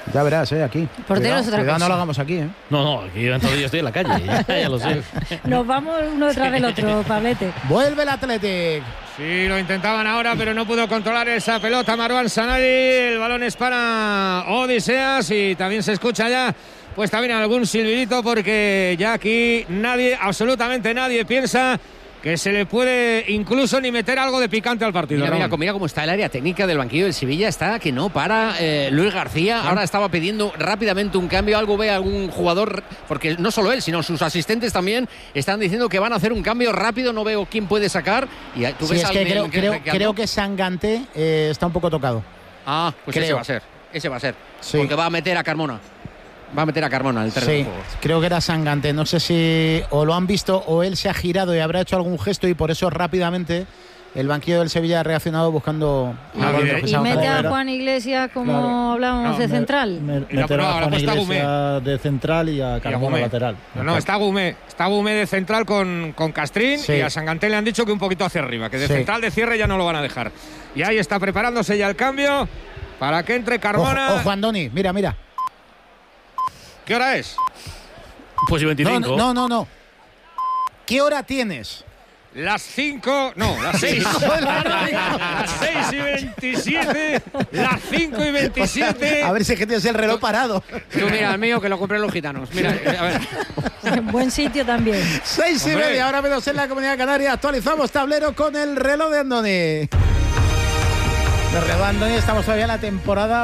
Ya verás, aquí. Portero es otra cosa. No lo hagamos aquí, No, aquí yo estoy en la calle, ya lo sé. Nos vamos uno detrás del otro, Pablete. Vuelve el Athletic. Sí, lo intentaban ahora, pero no pudo controlar esa pelota Marwan Sanadi. El balón es para Odiseas y también se escucha ya, pues también algún silbidito, porque ya aquí nadie, absolutamente nadie piensa que se le puede incluso ni meter algo de picante al partido. Mira cómo está el área técnica del banquillo del Sevilla, está que no para. Luis García ahora estaba pidiendo rápidamente un cambio, algún jugador, porque no solo él, sino sus asistentes también están diciendo que van a hacer un cambio rápido, no veo quién puede sacar. Y tú ves creo que Sangante está un poco tocado. Pues ese va a ser, sí. Porque va a meter a Carmona. El terreno de juego. Creo que era Sangante. No sé si o lo han visto o él se ha girado y habrá hecho algún gesto y por eso rápidamente el banquillo del Sevilla ha reaccionado buscando. Y mete a Juan Iglesias como hablábamos de central. Meterá a Juan Iglesias de central y a Carmona lateral. No, está Gumé de central con Castrín, y a Sangante le han dicho que un poquito hacia arriba, que de central de cierre ya no lo van a dejar. Y ahí está preparándose ya el cambio para que entre Carmona. Ojo, Andoni, mira. ¿Qué hora es? Pues 25. No. ¿Qué hora tienes? Las 5, no, las 6. Las 6:27, las 5:27. A ver si es que tienes el reloj parado. Tú mira, el mío que lo compré los gitanos. Mira, a ver. En buen sitio también. 6:30, ahora menos en la Comunidad Canaria. Actualizamos tablero con el reloj de Andoni. El reloj de Andoni, estamos todavía en la temporada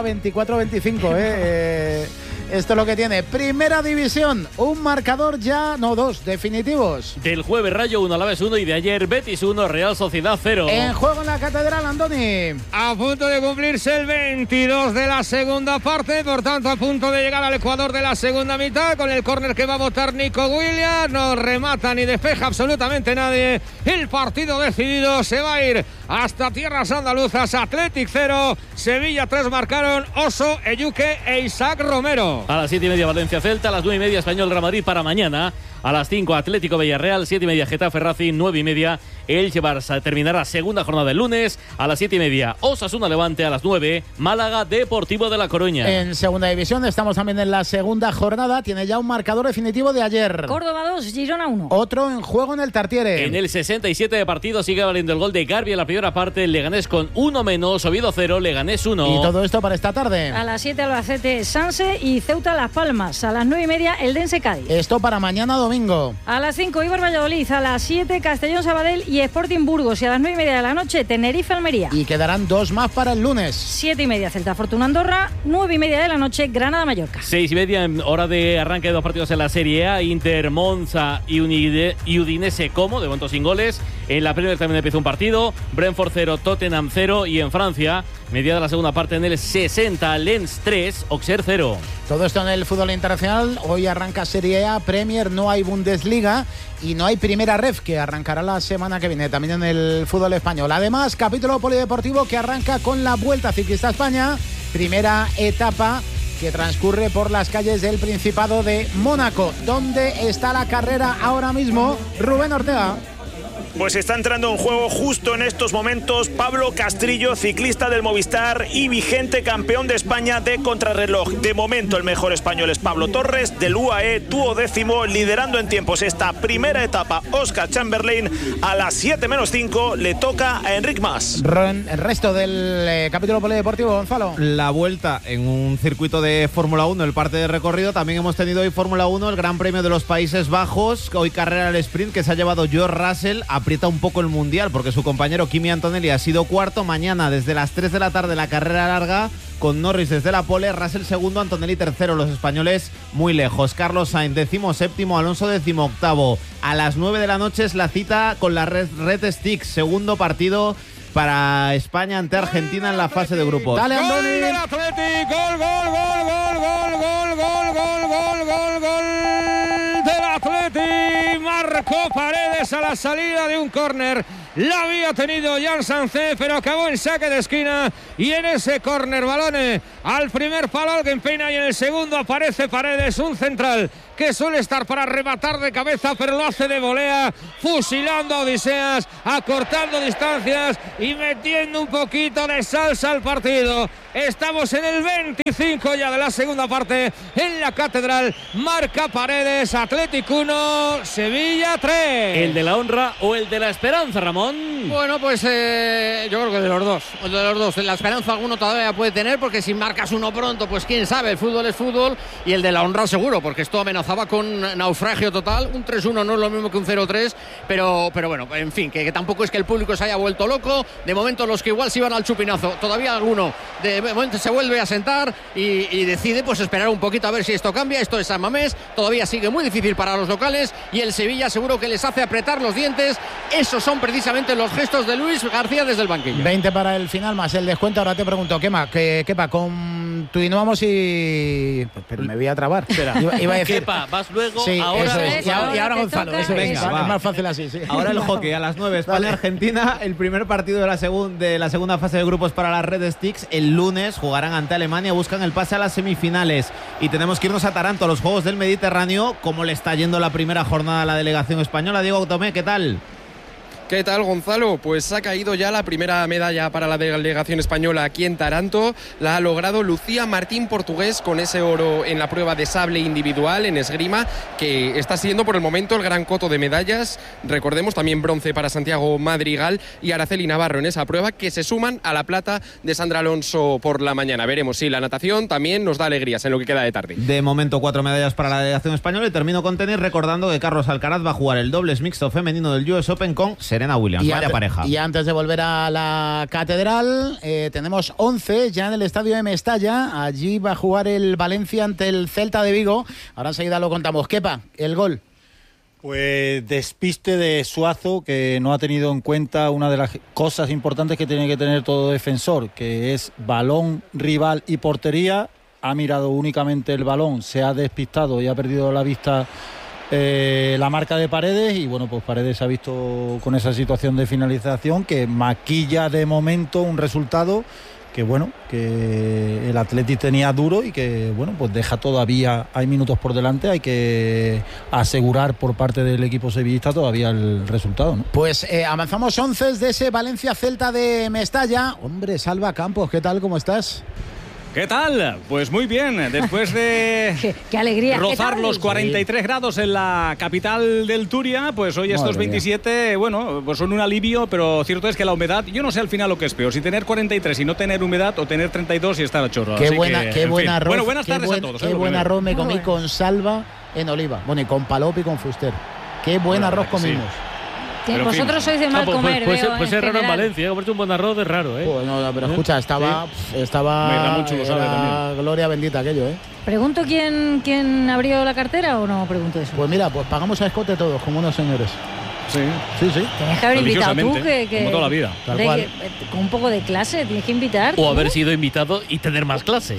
24-25, Esto es lo que tiene. Primera división, un marcador ya, no, dos, definitivos. Del jueves Rayo 1, Alavés 1 y de ayer Betis 1, Real Sociedad 0. En juego en la Catedral, Andoni. A punto de cumplirse el 22 de la segunda parte, por tanto a punto de llegar al ecuador de la segunda mitad, con el córner que va a botar Nico Williams. No remata ni despeja absolutamente nadie. El partido decidido, se va a ir hasta tierras andaluzas. Athletic 0, Sevilla 3 marcaron Oso, Eyuque e Isaac Romero. A las 7:30 Valencia Celta, a las 9:30 Español Real Madrid para mañana. A las 5 Atlético Villarreal, 7:30 Getafe Racing, 9:30 Elche Barça. Terminará segunda jornada el lunes. A las 7:30 Osasuna Levante, a las 9 Málaga Deportivo de La Coruña. En segunda división estamos también en la segunda jornada. Tiene ya un marcador definitivo de ayer. Córdoba 2, Girona 1. Otro en juego en el Tartiere. En el 67 de partido sigue valiendo el gol de Garbi en la primera parte. Leganés con 1 menos, Oviedo 0, Leganés 1. Y todo esto para esta tarde. A las 7 Albacete Sanse y Ceuta Las Palmas. A las 9:30 Eldense Cádiz. Esto para mañana domingo. A las 5 Eibar Valladolid. A las 7 Castellón Sabadell y Sporting Burgos. Y a las 9:30 de la noche Tenerife Almería. Y quedarán dos más para el lunes. 7:30 Celta Fortuna Andorra. 9:30 de la noche Granada Mallorca. 6:30 en hora de arranque de dos partidos en la Serie A. Inter Monza y Udinese Como, de momento sin goles. En la Premier también empieza un partido. Brentford 0, Tottenham 0. Y en Francia, mediada la segunda parte en el 60, Lens 3, Auxerre 0. Todo esto en el fútbol internacional. Hoy arranca Serie A, Premier, no hay Bundesliga y no hay Primera Ref, que arrancará la semana que viene también en el fútbol español. Además, capítulo polideportivo que arranca con la Vuelta Ciclista a España, primera etapa que transcurre por las calles del Principado de Mónaco. ¿Dónde está la carrera ahora mismo? Rubén Ortega. Pues está entrando en juego justo en estos momentos Pablo Castrillo, ciclista del Movistar y vigente campeón de España de contrarreloj. De momento el mejor español es Pablo Torres, del UAE, 12º, liderando en tiempos esta primera etapa. Oscar Chamberlain, a las 7 menos 5 le toca a Enric Mas. El resto del capítulo polideportivo, Gonzalo. La vuelta en un circuito de Fórmula 1, el parte de recorrido. También hemos tenido hoy Fórmula 1, el Gran Premio de los Países Bajos. Hoy carrera al sprint que se ha llevado George Russell. Aprieta un poco el mundial porque su compañero Kimi Antonelli ha sido cuarto. Mañana desde las 3 de la tarde la carrera larga con Norris desde la pole, Russell segundo, Antonelli tercero, los españoles muy lejos. Carlos Sainz 17º, Alonso 18º. A las 9 de la noche es la cita con la Red Sticks, segundo partido para España ante Argentina en la fase de grupos. Dale, Andoni. Gol del Athletic, gol del Athletic. Marcó Paredes a la salida de un córner. La había tenido Jan Sancé, pero acabó en saque de esquina. Y en ese córner, balones al primer palo alguien peina y en el segundo aparece Paredes, un central que suele estar para rematar de cabeza, pero lo hace de volea, fusilando a Odiseas, acortando distancias y metiendo un poquito de salsa al partido. Estamos en el 25 ya de la segunda parte en la Catedral. Marca Paredes, Athletic 1, Sevilla 3. ¿El de la honra o el de la esperanza, Ramón? Bueno, pues yo creo que de los dos. El de los dos. La esperanza alguno todavía puede tener, porque si marcas uno pronto, pues quién sabe, el fútbol es fútbol. Y el de la honra seguro, porque esto amenazaba con naufragio total. Un 3-1 no es lo mismo que un 0-3, pero bueno, en fin, que tampoco es que el público se haya vuelto loco. De momento los que igual se iban al chupinazo, todavía alguno de momento se vuelve a sentar y decide pues esperar un poquito a ver si esto cambia. Esto es San Mamés, todavía sigue muy difícil para los locales y el Sevilla seguro que les hace apretar los dientes. Esos son precisamente los gestos de Luis García desde el banquillo. 20 para el final más el descuento. Ahora te pregunto, Kepa, continuamos y... Pero me voy a trabar. Espera. Iba a decir... Kepa, vas luego, sí, ahora... Eso es. Y ahora Gonzalo. Toca, eso venga, es. va. Es más fácil así, sí. Ahora el hockey a las 9, España-Argentina, el primer partido de la segunda fase de grupos para las Red Sticks. El lunes jugarán ante Alemania, buscan el pase a las semifinales. Y tenemos que irnos a Taranto, a los Juegos del Mediterráneo. ¿Cómo le está yendo la primera jornada a la delegación española? Diego Tomé, ¿qué tal? ¿Qué tal, Gonzalo? Pues ha caído ya la primera medalla para la delegación española aquí en Taranto. La ha logrado Lucía Martín Portugués con ese oro en la prueba de sable individual en esgrima, que está siendo por el momento el gran coto de medallas. Recordemos también bronce para Santiago Madrigal y Araceli Navarro en esa prueba, que se suman a la plata de Sandra Alonso por la mañana. Veremos si la natación también nos da alegrías en lo que queda de tarde. De momento 4 medallas para la delegación española. Y termino con tenis recordando que Carlos Alcaraz va a jugar el dobles mixto femenino del US Open con Serena Williams. Vaya pareja. Y antes de volver a la Catedral, tenemos 11 ya en el estadio de Mestalla. Allí va a jugar el Valencia ante el Celta de Vigo. Ahora enseguida lo contamos. Kepa, el gol. Pues despiste de Suazo, que no ha tenido en cuenta una de las cosas importantes que tiene que tener todo defensor, que es balón, rival y portería. Ha mirado únicamente el balón, se ha despistado y ha perdido la vista la marca de Paredes, y bueno, pues Paredes se ha visto con esa situación de finalización que maquilla de momento un resultado que bueno, que el Athletic tenía duro y que bueno, pues deja todavía, hay minutos por delante, hay que asegurar por parte del equipo sevillista todavía el resultado, ¿no? Pues avanzamos 11 de ese Valencia Celta de Mestalla. Hombre, Salva Campos, ¿qué tal? ¿Cómo estás? ¿Qué tal? Pues muy bien, después de qué alegría, rozar los 43 grados en la capital del Turia, pues hoy estos 27, bueno, pues son un alivio, pero cierto es que la humedad, yo no sé al final lo que es peor, si tener 43 y no tener humedad, o tener 32 y estar a chorro. Qué buen arroz. Bueno, buenas tardes a todos. Qué buen arroz me comí con Salva en Oliva, bueno, y con Palop y con Fuster. Qué buen arroz comimos. Pero vosotros sois de mal comer, pues es raro en Valencia, comerte un buen arroz es raro, ¿eh? Bueno, pero escucha, estaba gloria bendita aquello, ¿eh? ¿Pregunto quién abrió la cartera o no pregunto eso? Pues mira, pues pagamos a escote todos, como unos señores. Sí. Tienes que haber invitado tú, como toda la vida. Con un poco de clase, tienes que invitar. O haber sido invitado y tener más clase.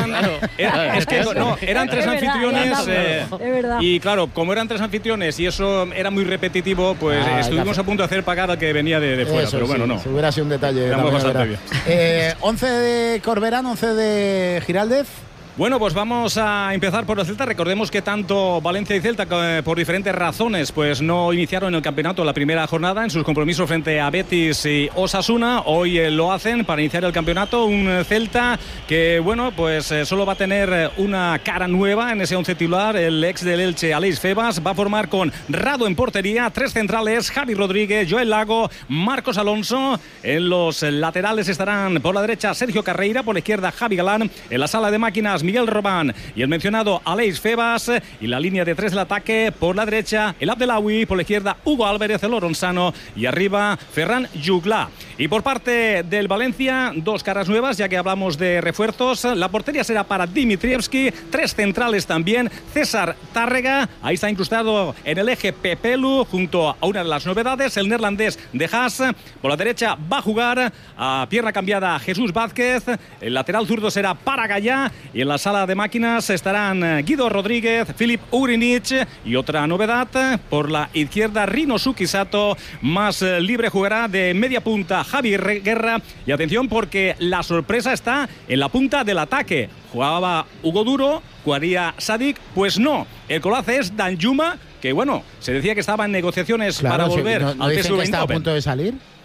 Eran tres anfitriones. Es verdad. Y claro, como eran tres anfitriones y eso era muy repetitivo, pues estuvimos a punto de hacer pagar al que venía de fuera. Eso, pero bueno, sí, no. Si hubiera sido un detalle. Éramos bastante bien. 11 de Corberán, 11 de Giraldez. Bueno, pues vamos a empezar por el Celta. Recordemos que tanto Valencia y Celta, por diferentes razones, pues no iniciaron el campeonato la primera jornada en sus compromisos frente a Betis y Osasuna. Hoy lo hacen para iniciar el campeonato. Un Celta que, bueno, pues solo va a tener una cara nueva en ese once titular. El ex del Elche, Aleix Febas, va a formar con Rado en portería, tres centrales, Javi Rodríguez, Joel Lago, Marcos Alonso. En los laterales estarán por la derecha Sergio Carreira, por la izquierda Javi Galán. En la sala de máquinas Miguel Robán y el mencionado Aleix Febas, y la línea de tres del ataque por la derecha el Abdelawi, por la izquierda Hugo Álvarez, el Oronsano, y arriba Ferran Jugla. Y por parte del Valencia, dos caras nuevas, ya que hablamos de refuerzos. La portería será para Dimitrievski, tres centrales también, César Tárrega, ahí está incrustado en el eje Pepelu, junto a una de las novedades, el neerlandés de Haas. Por la derecha va a jugar a pierna cambiada Jesús Vázquez, el lateral zurdo será para Gallá, y en la sala de máquinas estarán Guido Rodríguez, Filip Urinich, y otra novedad, por la izquierda Rinosuke Sato, más libre jugará de media punta Javi Guerra. Y atención, porque la sorpresa está en la punta del ataque. Jugaba Hugo Duro, jugaría Sadik, pues no, el colace es Danjuma, que bueno, se decía que estaba en negociaciones para volver ¿No al dicen PSV que está a Eindhoven. punto de salir?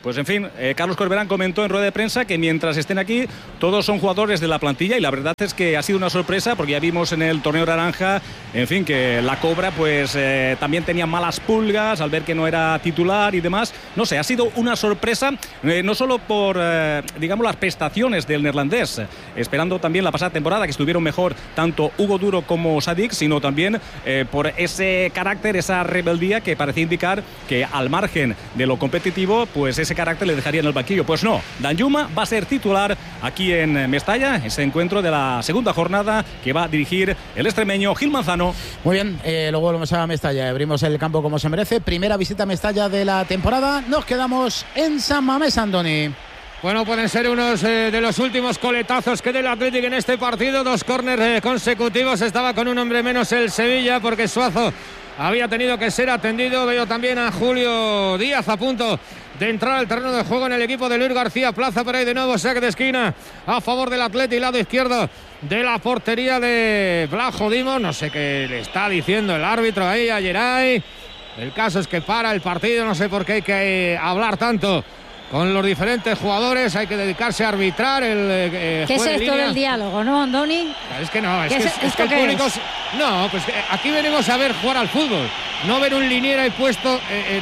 Pues en fin, Carlos Corberán comentó en rueda de prensa que mientras estén aquí, todos son jugadores de la plantilla, y la verdad es que ha sido una sorpresa, porque ya vimos en el torneo naranja, en fin, que la Cobra pues también tenía malas pulgas al ver que no era titular y demás. No sé, ha sido una sorpresa, no solo por, digamos, las prestaciones del neerlandés, esperando también la pasada temporada que estuvieron mejor tanto Hugo Duro como Sadik, sino también por ese carácter, esa rebeldía que parecía indicar que al margen de lo competitivo, pues ese carácter le dejaría en el banquillo. Pues no, Danjuma va a ser titular aquí en Mestalla, ese encuentro de la segunda jornada que va a dirigir el extremeño Gil Manzano. Muy bien, luego volvemos a Mestalla, abrimos el campo como se merece. Primera visita a Mestalla de la temporada. Nos quedamos en San Mamés, Andoni. Bueno, pueden ser unos de los últimos coletazos que del Athletic en este partido. 2 córners consecutivos. Estaba con un hombre menos el Sevilla, porque Suazo había tenido que ser atendido. Veo también a Julio Díaz a punto de entrar al terreno de juego en el equipo de Luis García Plaza. Pero ahí de nuevo saque de esquina a favor del Athletic, lado izquierdo de la portería de Blajo Dimos. No sé qué le está diciendo el árbitro ahí a Geray. El caso es que para el partido. No sé por qué hay que hablar tanto con los diferentes jugadores, hay que dedicarse a arbitrar. ¿Qué es esto del diálogo, no, Andoni? Es que no, es que el público... No, pues aquí venimos a ver jugar al fútbol, no ver un liniero ahí puesto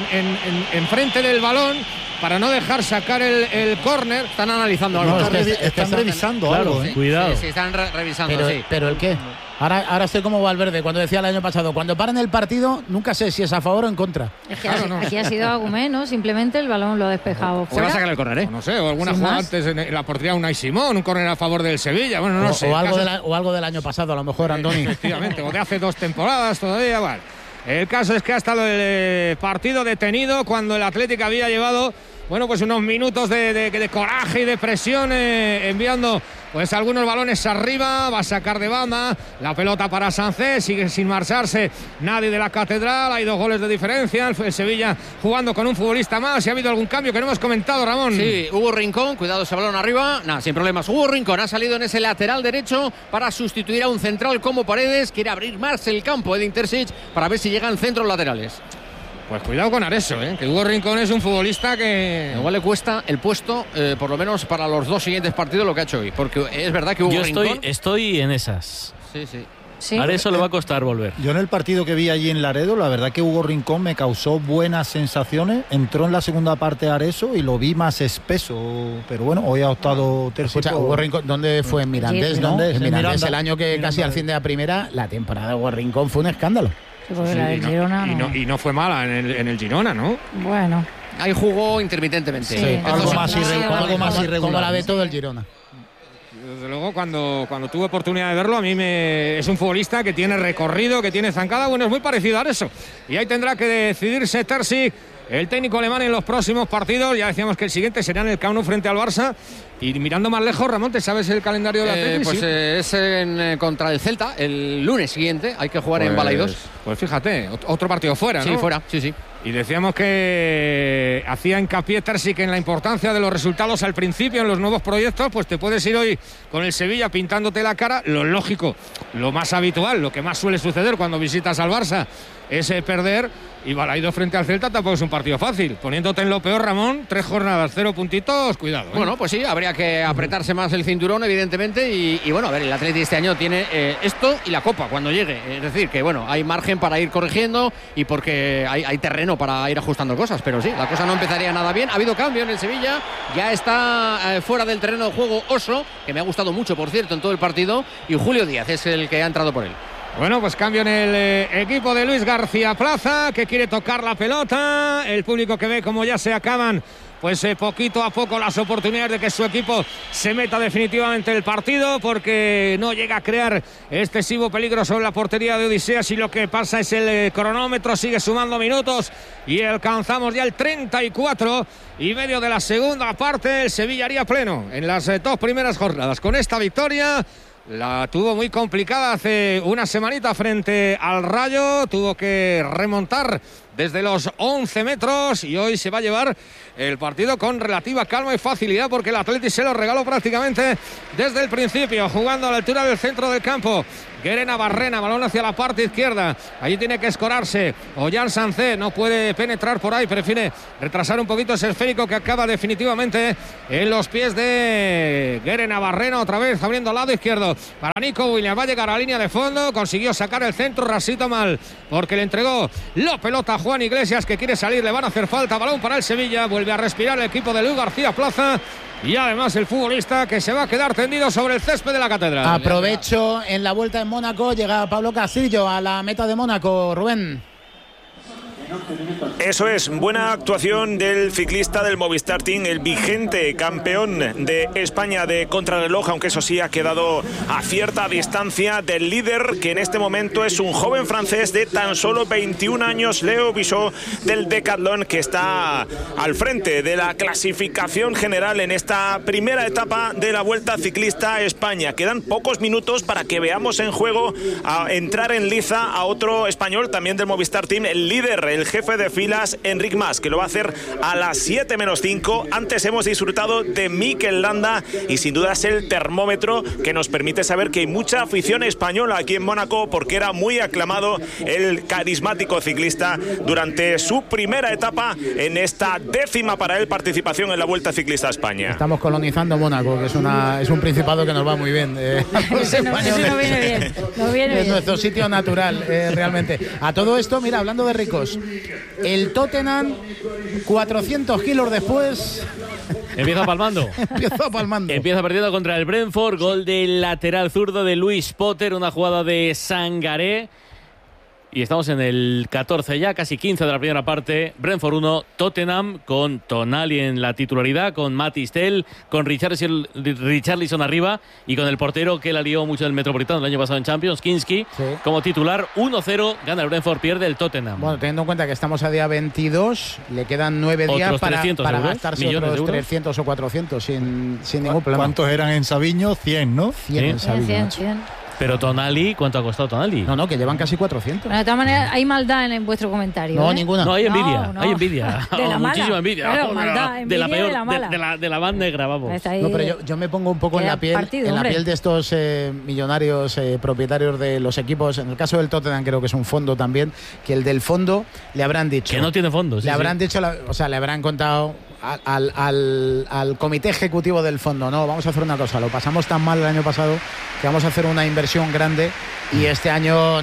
en frente del balón para no dejar sacar el córner. Están analizando algo. No, están revisando algo. Sí, cuidado. Sí, están revisando, ¿Pero el qué? Ahora estoy como Valverde cuando decía el año pasado, cuando paran el partido nunca sé si es a favor o en contra. Es que aquí ha sido Agumé, ¿no? Simplemente el balón lo ha despejado fuera. Se va a sacar el córner, No sé, o alguna jugada antes en la portería Unai Simón, un córner a favor del Sevilla. Bueno, no sé. O algo del año pasado, a lo mejor, Andoni. Efectivamente, o de hace 2 temporadas todavía, vale. El caso es que ha estado el partido detenido cuando el Atlético había llevado, bueno, pues unos minutos de coraje y de presión, enviando pues algunos balones arriba. Va a sacar de banda la pelota para Sánchez, sigue sin marcharse nadie de la Catedral. Hay 2 goles de diferencia, el Sevilla jugando con un futbolista más. Si ha habido algún cambio que no hemos comentado, Ramón. Sí, Hugo Rincón, cuidado ese balón arriba, nada, sin problemas. Hugo Rincón ha salido en ese lateral derecho para sustituir a un central como Paredes. Quiere abrir más el campo de Intersic para ver si llegan centros laterales. Pues cuidado con Areso, que Hugo Rincón es un futbolista que... Igual le cuesta el puesto, por lo menos para los 2 siguientes partidos, lo que ha hecho hoy. Porque es verdad que Hugo Rincón... estoy en esas. Sí. A eso le va a costar volver. Yo en el partido que vi allí en Laredo, la verdad que Hugo Rincón me causó buenas sensaciones. Entró en la segunda parte Areso y lo vi más espeso. Pero bueno, hoy ha optado tercio. Escucha, Hugo Rincón, ¿dónde fue? En Mirandés, ¿no? En Mirandés, el año que casi al fin de la primera, la temporada de Hugo Rincón fue un escándalo. Sí, la del Girona, y no fue mala en el Girona, ¿no? Bueno. Ahí jugó intermitentemente. Sí, algo más irregular. Como la de todo el Girona. Desde luego, cuando tuve oportunidad de verlo, a mí es un futbolista que tiene recorrido, que tiene zancada. Bueno, es muy parecido a eso. Y ahí tendrá que decidirse Terzic, el técnico alemán, en los próximos partidos. Ya decíamos que el siguiente será en el Camp Nou frente al Barça. Y mirando más lejos, Ramón, ¿te sabes el calendario de la Atlético? Pues es contra el Celta, el lunes siguiente. Hay que jugar en Balaidos. Pues fíjate, otro partido fuera, ¿no? Sí, fuera, sí. Y decíamos que hacía hincapié Terzic en la importancia de los resultados al principio en los nuevos proyectos. Pues te puedes ir hoy con el Sevilla pintándote la cara. Lo lógico, lo más habitual, lo que más suele suceder cuando visitas al Barça es perder. Y Balaidos frente al Celta tampoco es un partido fácil. Poniéndote en lo peor, Ramón, 3 jornadas, 0 puntitos, cuidado. Bueno, pues sí, habría que apretarse más el cinturón, evidentemente. Y bueno, a ver, el Atleti este año tiene esto y la Copa cuando llegue. Es decir, que bueno, hay margen para ir corrigiendo y porque hay terreno para ir ajustando cosas. Pero sí, la cosa no empezaría nada bien. Ha habido cambio en el Sevilla. Ya está fuera del terreno de juego Oso, que me ha gustado mucho, por cierto, en todo el partido. Y Julio Díaz es el que ha entrado por él. Bueno, pues cambio en el equipo de Luis García Plaza, que quiere tocar la pelota. El público que ve como ya se acaban, pues poquito a poco las oportunidades de que su equipo se meta definitivamente en el partido, porque no llega a crear excesivo peligro sobre la portería de Odiseas. Y lo que pasa es el cronómetro sigue sumando minutos y alcanzamos ya el 34 y medio de la segunda parte. El Sevilla haría pleno en las 2 primeras jornadas. Con esta victoria la tuvo muy complicada hace una semanita frente al Rayo. Tuvo que remontar desde los 11 metros y hoy se va a llevar el partido con relativa calma y facilidad porque el Athletic se lo regaló prácticamente desde el principio, jugando a la altura del centro del campo. Guerena Barrena, balón hacia la parte izquierda, allí tiene que escorarse Ollán Sancé, no puede penetrar por ahí, prefiere retrasar un poquito ese esférico que acaba definitivamente en los pies de Guerena Barrena, otra vez abriendo al lado izquierdo para Nico Williams, va a llegar a la línea de fondo, consiguió sacar el centro, rasito mal, porque le entregó la pelota a Juan Iglesias que quiere salir, le van a hacer falta, balón para el Sevilla, vuelve a respirar el equipo de Luis García Plaza. Y además el futbolista que se va a quedar tendido sobre el césped de la Catedral. Aprovecho en la vuelta en Mónaco, llega Pablo Castillo a la meta de Mónaco, Rubén. Eso es, buena actuación del ciclista del Movistar Team, el vigente campeón de España de contrarreloj, aunque eso sí ha quedado a cierta distancia del líder, que en este momento es un joven francés de tan solo 21 años, Leo Bissot del Decathlon, que está al frente de la clasificación general en esta primera etapa de la Vuelta Ciclista a España. Quedan pocos minutos para que veamos en juego a entrar en liza a otro español también del Movistar Team, el líder, el jefe de filas, Enric Mas, que lo va a hacer a las 7 menos 5. Antes hemos disfrutado de Mikel Landa y sin duda es el termómetro que nos permite saber que hay mucha afición española aquí en Mónaco, porque era muy aclamado el carismático ciclista durante su primera etapa en esta 10ª para él participación en la Vuelta Ciclista a España. Estamos colonizando Mónaco, que es un principado que nos va muy bien. Eso no viene bien. No viene es bien. nuestro sitio natural, realmente. A todo esto, mira, hablando de ricos, el Tottenham, 400 kilos después... Empieza palmando. Empieza perdiendo contra el Brentford. Gol del lateral zurdo de Luis Potter. Una jugada de Sangaré. Y estamos en el 14 ya, casi 15 de la primera parte. Brentford 1, Tottenham, con Tonali en la titularidad, con Matt Stell, con Richarlison arriba y con el portero que la lió mucho en el Metropolitano el año pasado en Champions, Kinski, como titular. 1-0, gana el Brentford, pierde el Tottenham. Bueno, teniendo en cuenta que estamos a día 22, le quedan 9 días para gastarse otros 300 o 400 sin ningún problema. ¿Cuántos eran en Sabiño? 100, ¿no? 100 en Sabiño. 100. Pero Tonali, ¿cuánto ha costado Tonali? No, que llevan casi 400. Bueno, de todas maneras, hay maldad en vuestro comentario. No, ninguna. No, hay envidia. No. Hay envidia. De la mala. Muchísima envidia. Claro, maldad, envidia de la peor, de la mala. de la van negra, vamos. No, pero yo me pongo un poco en la piel, de estos millonarios propietarios de los equipos. En el caso del Tottenham creo que es un fondo también, que el del fondo le habrán dicho... Que no tiene fondos. Le habrán dicho, le habrán contado al comité ejecutivo del fondo, no, vamos a hacer una cosa, lo pasamos tan mal el año pasado que vamos a hacer una inversión grande y este año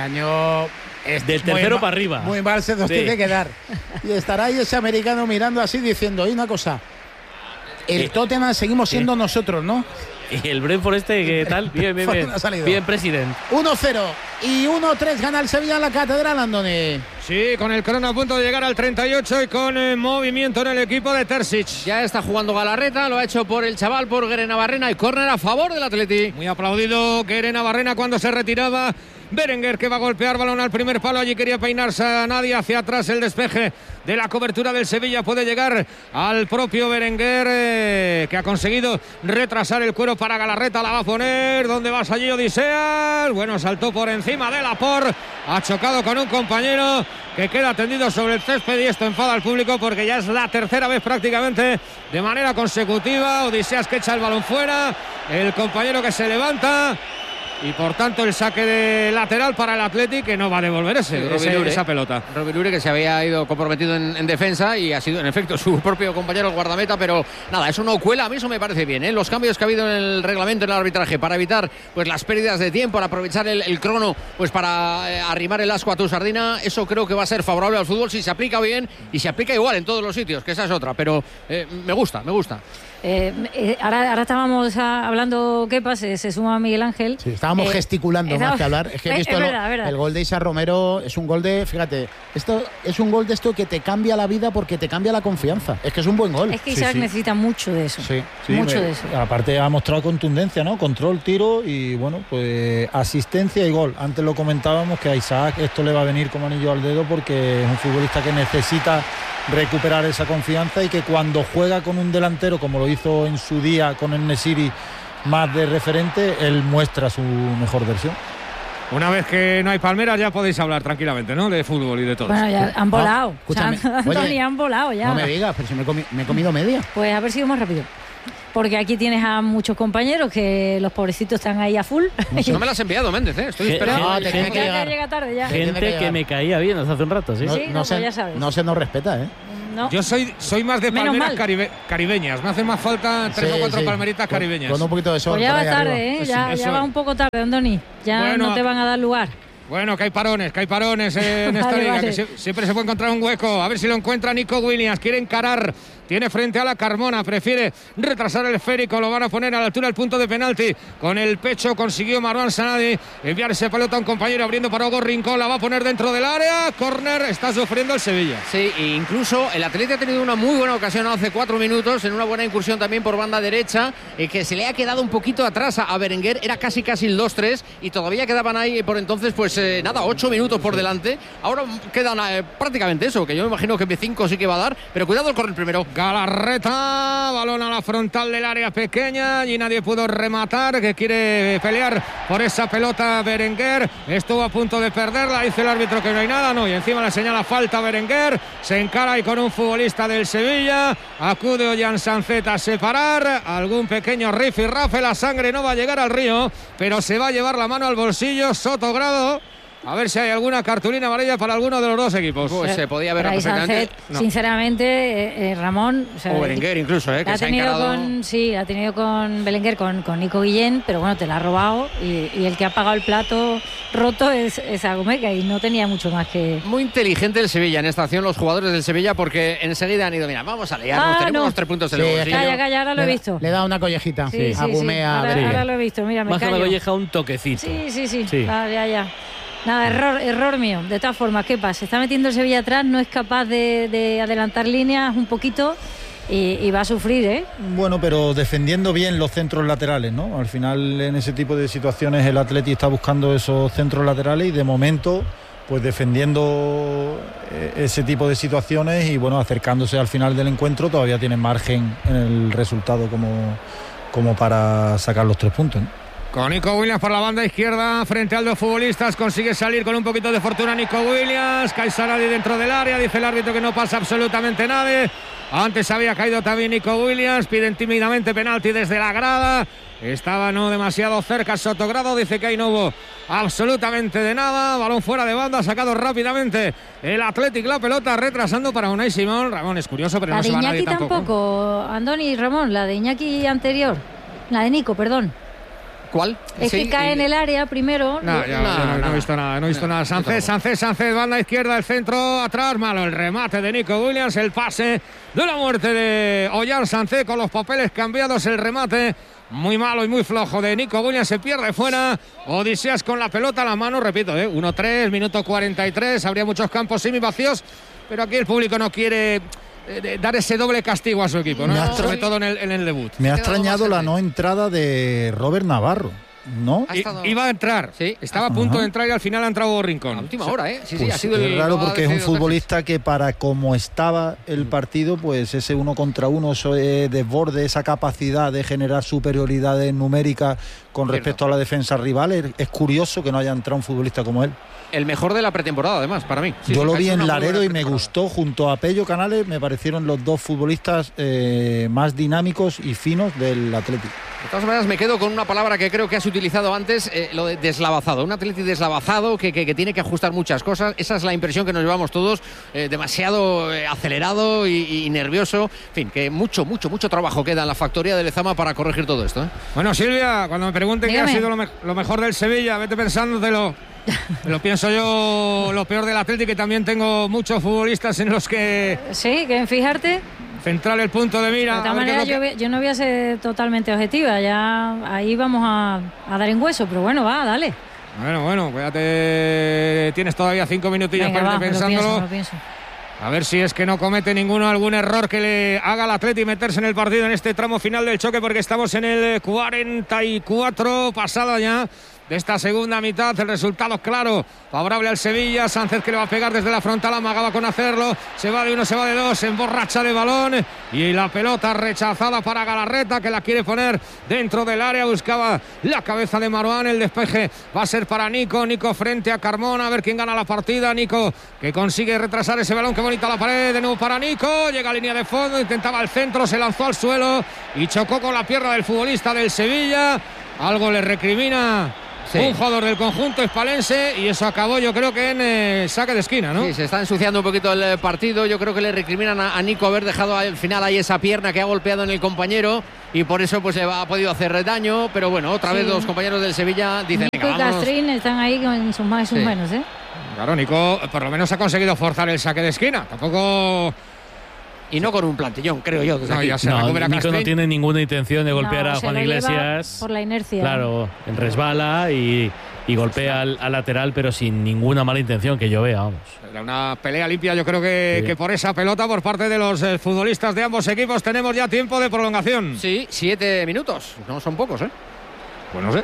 es del tercero para arriba. Muy mal se nos tiene que dar. Y estará ahí ese americano mirando así diciendo, hay una cosa, el Tottenham seguimos siendo nosotros, ¿no? Y el Brentford ¿qué tal? Bien. Bien, presidente. 1-0 y 1-3 gana el Sevilla en la Catedral, Andoni. Sí, con el crono a punto de llegar al 38 y con movimiento en el equipo de Terzic. Ya está jugando Galarreta, lo ha hecho por el chaval, por Guerena Barrena, y córner a favor del Atleti. Muy aplaudido Guerena Barrena cuando se retiraba. Berenguer, que va a golpear balón al primer palo, allí quería peinarse a nadie, hacia atrás el despeje de la cobertura del Sevilla, puede llegar al propio Berenguer, que ha conseguido retrasar el cuero para Galarreta, la va a poner, ¿dónde vas allí, Odiseas? Bueno, saltó por encima de Laporte, ha chocado con un compañero que queda tendido sobre el césped y esto enfada al público porque ya es la tercera vez prácticamente de manera consecutiva. Odiseas que echa el balón fuera, el compañero que se levanta y por tanto el saque de lateral para el Athletic, que no va a devolver esa pelota. Robin Lure, que se había ido comprometido en defensa y ha sido en efecto su propio compañero el guardameta, pero nada, eso no cuela, a mí eso me parece bien, ¿eh? Los cambios que ha habido en el reglamento, en el arbitraje, para evitar pues las pérdidas de tiempo, para aprovechar el crono, pues para arrimar el asco a tu sardina, eso creo que va a ser favorable al fútbol si se aplica bien y se aplica igual en todos los sitios, que esa es otra, pero me gusta. Ahora estábamos hablando Kepa, se suma Miguel Ángel. Sí, estábamos gesticulando más que hablar. Es que he visto verdad. El gol de Isa Romero es un gol de, fíjate, esto es un gol de esto que te cambia la vida porque te cambia la confianza. Es que es un buen gol. Es que Isaac necesita mucho de eso. Mucho de eso. Aparte ha mostrado contundencia, ¿no? Control, tiro y bueno, pues asistencia y gol. Antes lo comentábamos que a Isaac esto le va a venir como anillo al dedo porque es un futbolista que necesita recuperar esa confianza y que cuando juega con un delantero como lo hizo en su día con el Nesiri más de referente, él muestra su mejor versión. Una vez que no hay palmeras ya podéis hablar tranquilamente, ¿no? De fútbol y de todo. Bueno, ya han volado. Escúchame, Antonio, han volado ya. No me digas, pero si me he comido media. Pues a ver si sido más rápido. Porque aquí tienes a muchos compañeros que los pobrecitos están ahí a full. No me las has enviado, Méndez, ¿eh? Estoy esperando. No, te tiene que llegar. Llega tarde ya. Gente que me caía bien hace un rato, ¿sí? Sí, pues ya sabes. No se nos respeta, ¿eh? No. Yo soy más de Menos palmeras mal. caribeñas. Me hacen más falta 3 o 4 palmeritas caribeñas. Con un poquito de sol. Pues ya por va ahí tarde, arriba. ¿eh? Ya Eso. va un poco tarde, Andoni. Ya Bueno, no te van a dar lugar. Bueno, que hay parones en esta Vale, liga, vale. que siempre se puede encontrar un hueco. A ver si lo encuentra Nico Williams. Quiere encarar, tiene frente a la Carmona, prefiere retrasar el esférico, lo van a poner a la altura del punto de penalti. Con el pecho consiguió Marwan Sanadi enviar ese pelota a un compañero abriendo para Hugo Rincón, la va a poner dentro del área. Córner, está sufriendo el Sevilla. Sí, e incluso el Atleti ha tenido una muy buena ocasión hace 4 minutos, en una buena incursión también por banda derecha, que se le ha quedado un poquito atrás a Berenguer, era casi el 2-3 y todavía quedaban ahí por entonces, pues 8 minutos por delante. Ahora quedan prácticamente eso, que yo me imagino que B5 sí que va a dar, pero cuidado el corner primero. Galarreta, balón a la frontal del área pequeña y nadie pudo rematar, que quiere pelear por esa pelota Berenguer, estuvo a punto de perderla, dice el árbitro que no hay nada, no, y encima le señala falta Berenguer, se encara ahí con un futbolista del Sevilla, acude Ollán Sánchez a separar, algún pequeño rifirrafe, la sangre no va a llegar al río, pero se va a llevar la mano al bolsillo Sotogrado. A ver si hay alguna cartulina amarilla para alguno de los dos equipos. Pues se podía ver Pero ahí perfectamente. Sánchez, sinceramente, Ramón... O Berenguer incluso, que la se ha encarado. ha tenido con Berenguer, con Nico Guillén, pero bueno, te la ha robado y el que ha pagado el plato roto es Agumeca y no tenía mucho más que... Muy inteligente el Sevilla en esta acción, los jugadores del Sevilla, porque enseguida han ido, mira, vamos a liarnos, tenemos los 3 puntos en el bolsillo. Calla, ahora lo he visto. Le da una collejita. Sí, Agumea. Ahora lo he visto, mira, me Más que callo. una colleja, un toquecito. Sí. Ya. Nada, error mío. De todas formas, ¿qué pasa? Se está metiendo el Sevilla atrás, no es capaz de adelantar líneas un poquito y va a sufrir, ¿eh? Bueno, pero defendiendo bien los centros laterales, ¿no? Al final, en ese tipo de situaciones, el Atleti está buscando esos centros laterales y de momento, pues defendiendo ese tipo de situaciones y, bueno, acercándose al final del encuentro, todavía tienen margen en el resultado como para sacar los 3 puntos, ¿no? Con Nico Williams por la banda izquierda, frente a dos futbolistas, consigue salir con un poquito de fortuna Nico Williams, cae Sanadi dentro del área, dice el árbitro que no pasa absolutamente nadie. Antes había caído también Nico Williams, piden tímidamente penalti desde la grada, estaba no demasiado cerca Sotogrado, dice que ahí no hubo absolutamente de nada, balón fuera de banda, sacado rápidamente el Athletic, la pelota retrasando para Unai Simón. Ramón, es curioso, pero La no de se va Iñaki nadie tampoco, Andoni y Ramón, la de Iñaki anterior, la de Nico, perdón. ¿Cuál? Es que cae en el área primero. No he visto nada. Sánchez, banda izquierda, el centro, atrás, malo el remate de Nico Williams, el pase de la muerte de Ollán Sánchez con los papeles cambiados, el remate muy malo y muy flojo de Nico Williams, se pierde fuera. Odiseas con la pelota a la mano, repito, 1-3, minuto 43, habría muchos campos semivacíos, pero aquí el público no quiere dar ese doble castigo a su equipo, ¿no? Sobre todo en el debut. Me ha extrañado la no entrada de Robert Navarro, ¿no? Iba a entrar, sí. Estaba a punto de entrar y al final ha entrado Rincón. A última hora, ¿eh? Sí, pues ha sido es raro porque es un decidido futbolista que para como estaba el partido, pues ese 1 contra 1, ese desborde, esa capacidad de generar superioridades numéricas con respecto a la defensa rival, es curioso que no haya entrado un futbolista como él. El mejor de la pretemporada, además, para mí. Yo lo vi en Laredo y me gustó, junto a Pello Canales, me parecieron los dos futbolistas más dinámicos y finos del Atlético. De todas maneras, me quedo con una palabra que creo que has utilizado antes, lo de deslavazado. Un Atleti deslavazado que tiene que ajustar muchas cosas. Esa es la impresión que nos llevamos todos, demasiado acelerado y nervioso. En fin, que mucho trabajo queda en la factoría de Lezama para corregir todo esto, ¿eh? Bueno, Silvia, cuando me pregunten qué ha sido lo mejor del Sevilla, vete pensándotelo. Lo pienso yo, lo peor del Atlético, que también tengo muchos futbolistas en los que... Sí, que fijarte. Central el punto de mira. De todas maneras, yo no voy a ser totalmente objetiva, ya ahí vamos a dar en hueso, pero bueno, va, dale. Bueno, cuídate, tienes todavía 5 minutillos para ir pensándolo. Lo pienso. A ver si es que no comete algún error que le haga al Atleti meterse en el partido en este tramo final del choque, porque estamos en el 44, pasada ya de esta segunda mitad. El resultado claro, favorable al Sevilla. Sánchez que le va a pegar desde la frontal, amagaba con hacerlo. Se va de uno, se va de dos, se emborracha de balón. Y la pelota rechazada para Galarreta, que la quiere poner dentro del área. Buscaba la cabeza de Marouane. El despeje va a ser para Nico. Nico frente a Carmona, a ver quién gana la partida. Nico que consigue retrasar ese balón. Qué bonita la pared, de nuevo para Nico. Llega a línea de fondo, intentaba el centro, se lanzó al suelo y chocó con la pierna del futbolista del Sevilla. Algo le recrimina un jugador del conjunto hispalense y eso acabó, yo creo que en saque de esquina, ¿no? Sí, se está ensuciando un poquito el partido. Yo creo que le recriminan a Nico haber dejado al final ahí esa pierna que ha golpeado en el compañero y por eso pues ha podido hacer daño. Pero bueno, otra vez los compañeros del Sevilla dicen: Nico y Castrín están ahí con sus más y sus menos, ¿eh? Claro, Nico por lo menos ha conseguido forzar el saque de esquina. Tampoco... Y no con un plantillón, creo yo. Nico no tiene ninguna intención de golpear a Juan Iglesias. Por la inercia. Claro, resbala y golpea al lateral, pero sin ninguna mala intención que yo vea, vamos. Era una pelea limpia, yo creo que por esa pelota por parte de los futbolistas de ambos equipos. Tenemos ya tiempo de prolongación. Sí, 7 minutos. No son pocos, ¿eh? Pues no sé.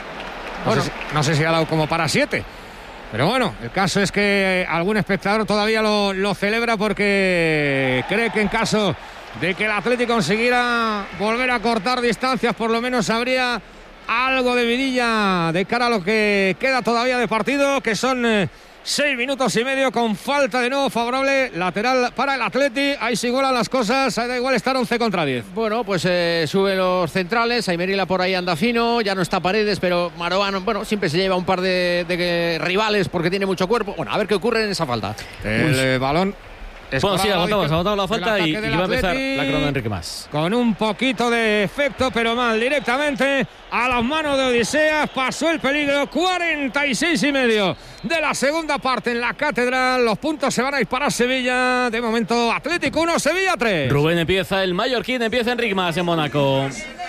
No sé si ha dado como para 7. Pero bueno, el caso es que algún espectador todavía lo celebra porque cree que en caso de que el Atlético consiguiera volver a cortar distancias, por lo menos habría algo de vidilla de cara a lo que queda todavía de partido, que son 6 minutos y medio con falta de nuevo favorable lateral para el Atleti. Ahí se igualan las cosas, da igual estar 11 contra 10. Bueno, pues suben los centrales, Aymerila por ahí anda fino, ya no está Paredes, pero Marouane, bueno, siempre se lleva un par de rivales porque tiene mucho cuerpo. Bueno, a ver qué ocurre en esa falta. El balón... Bueno, sí, agotamos la falta y va a empezar la crono de Enrique Mas. Con un poquito de efecto, pero mal, directamente a las manos de Odiseas. Pasó el peligro, 46 y medio de la segunda parte en la Catedral. Los puntos se van a ir para Sevilla. De momento, Atlético 1, Sevilla 3. Rubén empieza el mallorquín, empieza Enrique Mas en Mónaco.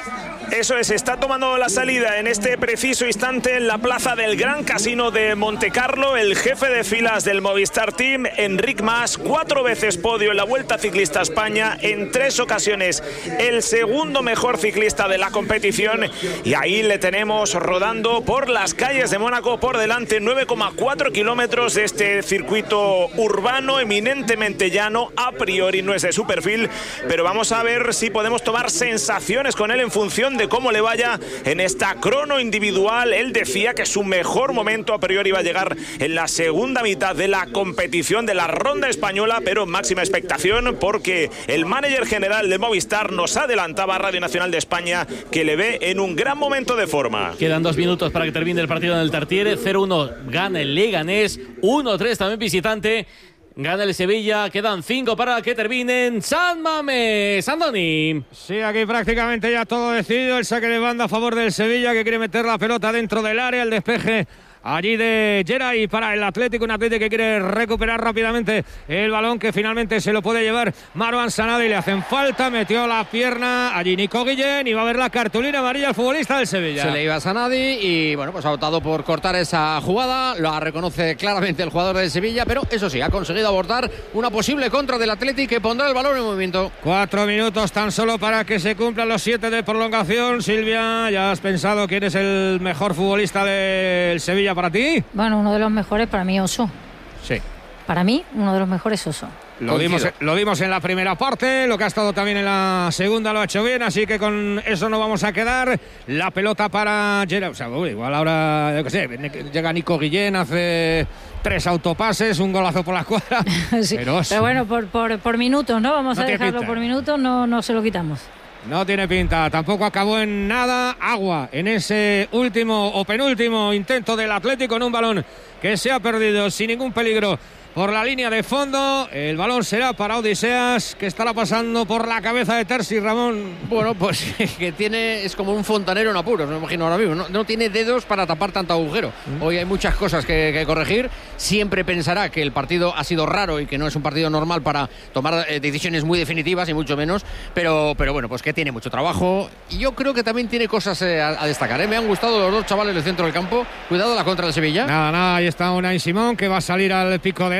Eso es, está tomando la salida en este preciso instante en la plaza del Gran Casino de Montecarlo el jefe de filas del Movistar Team, Enric Mas, 4 veces podio en la Vuelta Ciclista a España, en 3 ocasiones el segundo mejor ciclista de la competición, y ahí le tenemos rodando por las calles de Mónaco, por delante 9,4 kilómetros de este circuito urbano eminentemente llano. A priori no es de su perfil, pero vamos a ver si podemos tomar sensaciones con él en función de cómo le vaya en esta crono individual. Él decía que su mejor momento a priori iba a llegar en la segunda mitad de la competición de la ronda española, pero máxima expectación porque el manager general de Movistar nos adelantaba a Radio Nacional de España que le ve en un gran momento de forma. Quedan 2 minutos para que termine el partido en el Tartiere. 0-1 gana el Leganés, 1-3 también visitante. Gana el Sevilla, quedan 5 para que terminen. San Mamés, Andoni. Sí, aquí prácticamente ya todo decidido. El saque de banda a favor del Sevilla, que quiere meter la pelota dentro del área. El despeje allí de Geray para el Atlético, un Atlético que quiere recuperar rápidamente el balón, que finalmente se lo puede llevar Marouane Sanadi. Le hacen falta, metió la pierna allí Nico Guillén y va a ver la cartulina amarilla al futbolista del Sevilla. Se le iba a Sanadi y bueno, pues ha optado por cortar esa jugada, lo reconoce claramente el jugador del Sevilla, pero eso sí, ha conseguido abortar una posible contra del Atlético que pondrá el balón en movimiento. 4 minutos tan solo para que se cumplan los 7 de prolongación. Silvia, ¿ya has pensado quién es el mejor futbolista del Sevilla para ti? Bueno, uno de los mejores para mí, Oso. Sí. Para mí, uno de los mejores, Oso. Lo vimos en la primera parte, lo que ha estado también en la segunda lo ha hecho bien, así que con eso no vamos a quedar. La pelota para Gerard, o sea, igual ahora, yo qué sé, llega Nico Guillén, hace 3 autopases, un golazo por la escuadra. Sí, pero bueno, por minutos, ¿no? Vamos a dejarlo por minutos, no se lo quitamos. No tiene pinta, tampoco acabó en nada. Agua en ese último o penúltimo intento del Atlético en un balón que se ha perdido sin ningún peligro por la línea de fondo. El balón será para Odiseas, que estará pasando por la cabeza de Terzi, Ramón. Bueno, pues que es como un fontanero en apuros, me imagino ahora mismo. No tiene dedos para tapar tanto agujero. Hoy hay muchas cosas que corregir. Siempre pensará que el partido ha sido raro y que no es un partido normal para tomar decisiones muy definitivas, y mucho menos. Pero bueno, pues que tiene mucho trabajo. Y yo creo que también tiene cosas a destacar. Me han gustado los 2 chavales del centro del campo. Cuidado la contra del Sevilla. Nada, ahí está Unai Simón, que va a salir al pico del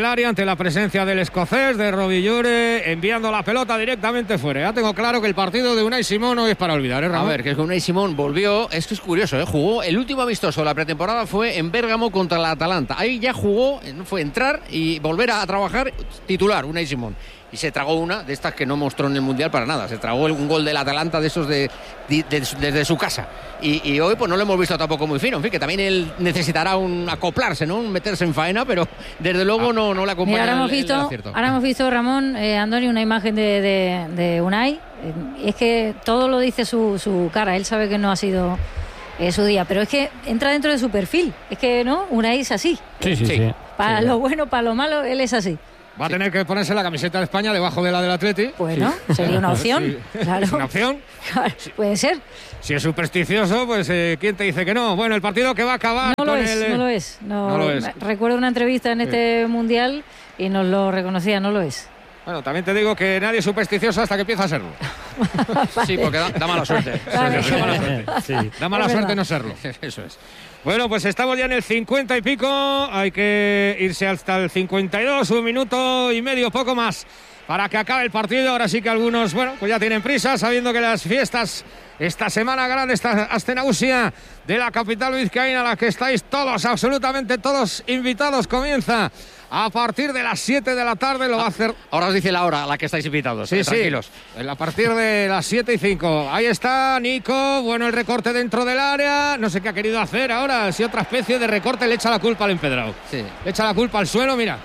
del área ante la presencia del escocés, de Robillure, enviando la pelota directamente fuera. Ya tengo claro que el partido de Unai Simón no es para olvidar, ¿eh, Ramón? A ver, que Unai Simón volvió, es que es curioso, jugó el último amistoso de la pretemporada fue en Bérgamo contra la Atalanta. Ahí ya jugó, fue entrar y volver a trabajar titular, Unai Simón. Y se tragó una de estas que no mostró en el Mundial para nada. Se tragó un gol del Atalanta de esos desde su casa. Y hoy pues no lo hemos visto tampoco muy fino. En fin, que también él necesitará acoplarse, ¿no? Meterse en faena, pero desde luego no le acompaña. Mira, ahora hemos visto, Ramón, Andoni, una imagen de Unai. Es que todo lo dice su cara. Él sabe que no ha sido su día, pero es que entra dentro de su perfil. Es que, ¿no? Unai es así. Sí. Para lo bueno, para lo malo, él es así. Va a tener que ponerse la camiseta de España debajo de la del Atleti. Bueno, sería una opción. Sí. Claro. ¿Es una opción? Claro, puede ser. Si es supersticioso, pues ¿quién te dice que no? Bueno, el partido que va a acabar no con lo es. Recuerdo una entrevista en este Mundial y nos lo reconocía, no lo es. Bueno, también te digo que nadie es supersticioso hasta que empieza a serlo. Vale. Sí, porque da mala suerte. Vale. Da mala suerte. Sí. Da mala suerte no serlo. Eso es. Bueno, pues estamos ya en el 50 y pico. Hay que irse hasta el 52, 1 minuto y medio, poco más, para que acabe el partido. Ahora sí que algunos, bueno, pues ya tienen prisa, sabiendo que las fiestas esta semana grande, esta Astenausia de la capital vizcaína, a la que estáis todos, absolutamente todos invitados, comienza a partir de las 7 de la tarde. Lo va a hacer. Ahora os dice la hora a la que estáis invitados. Sí, tranquilos. Sí. A partir de las 7:05. Ahí está Nico. Bueno, el recorte dentro del área. No sé qué ha querido hacer ahora. Si otra especie de recorte, le echa la culpa al empedrado. Sí. Le echa la culpa al suelo, mira.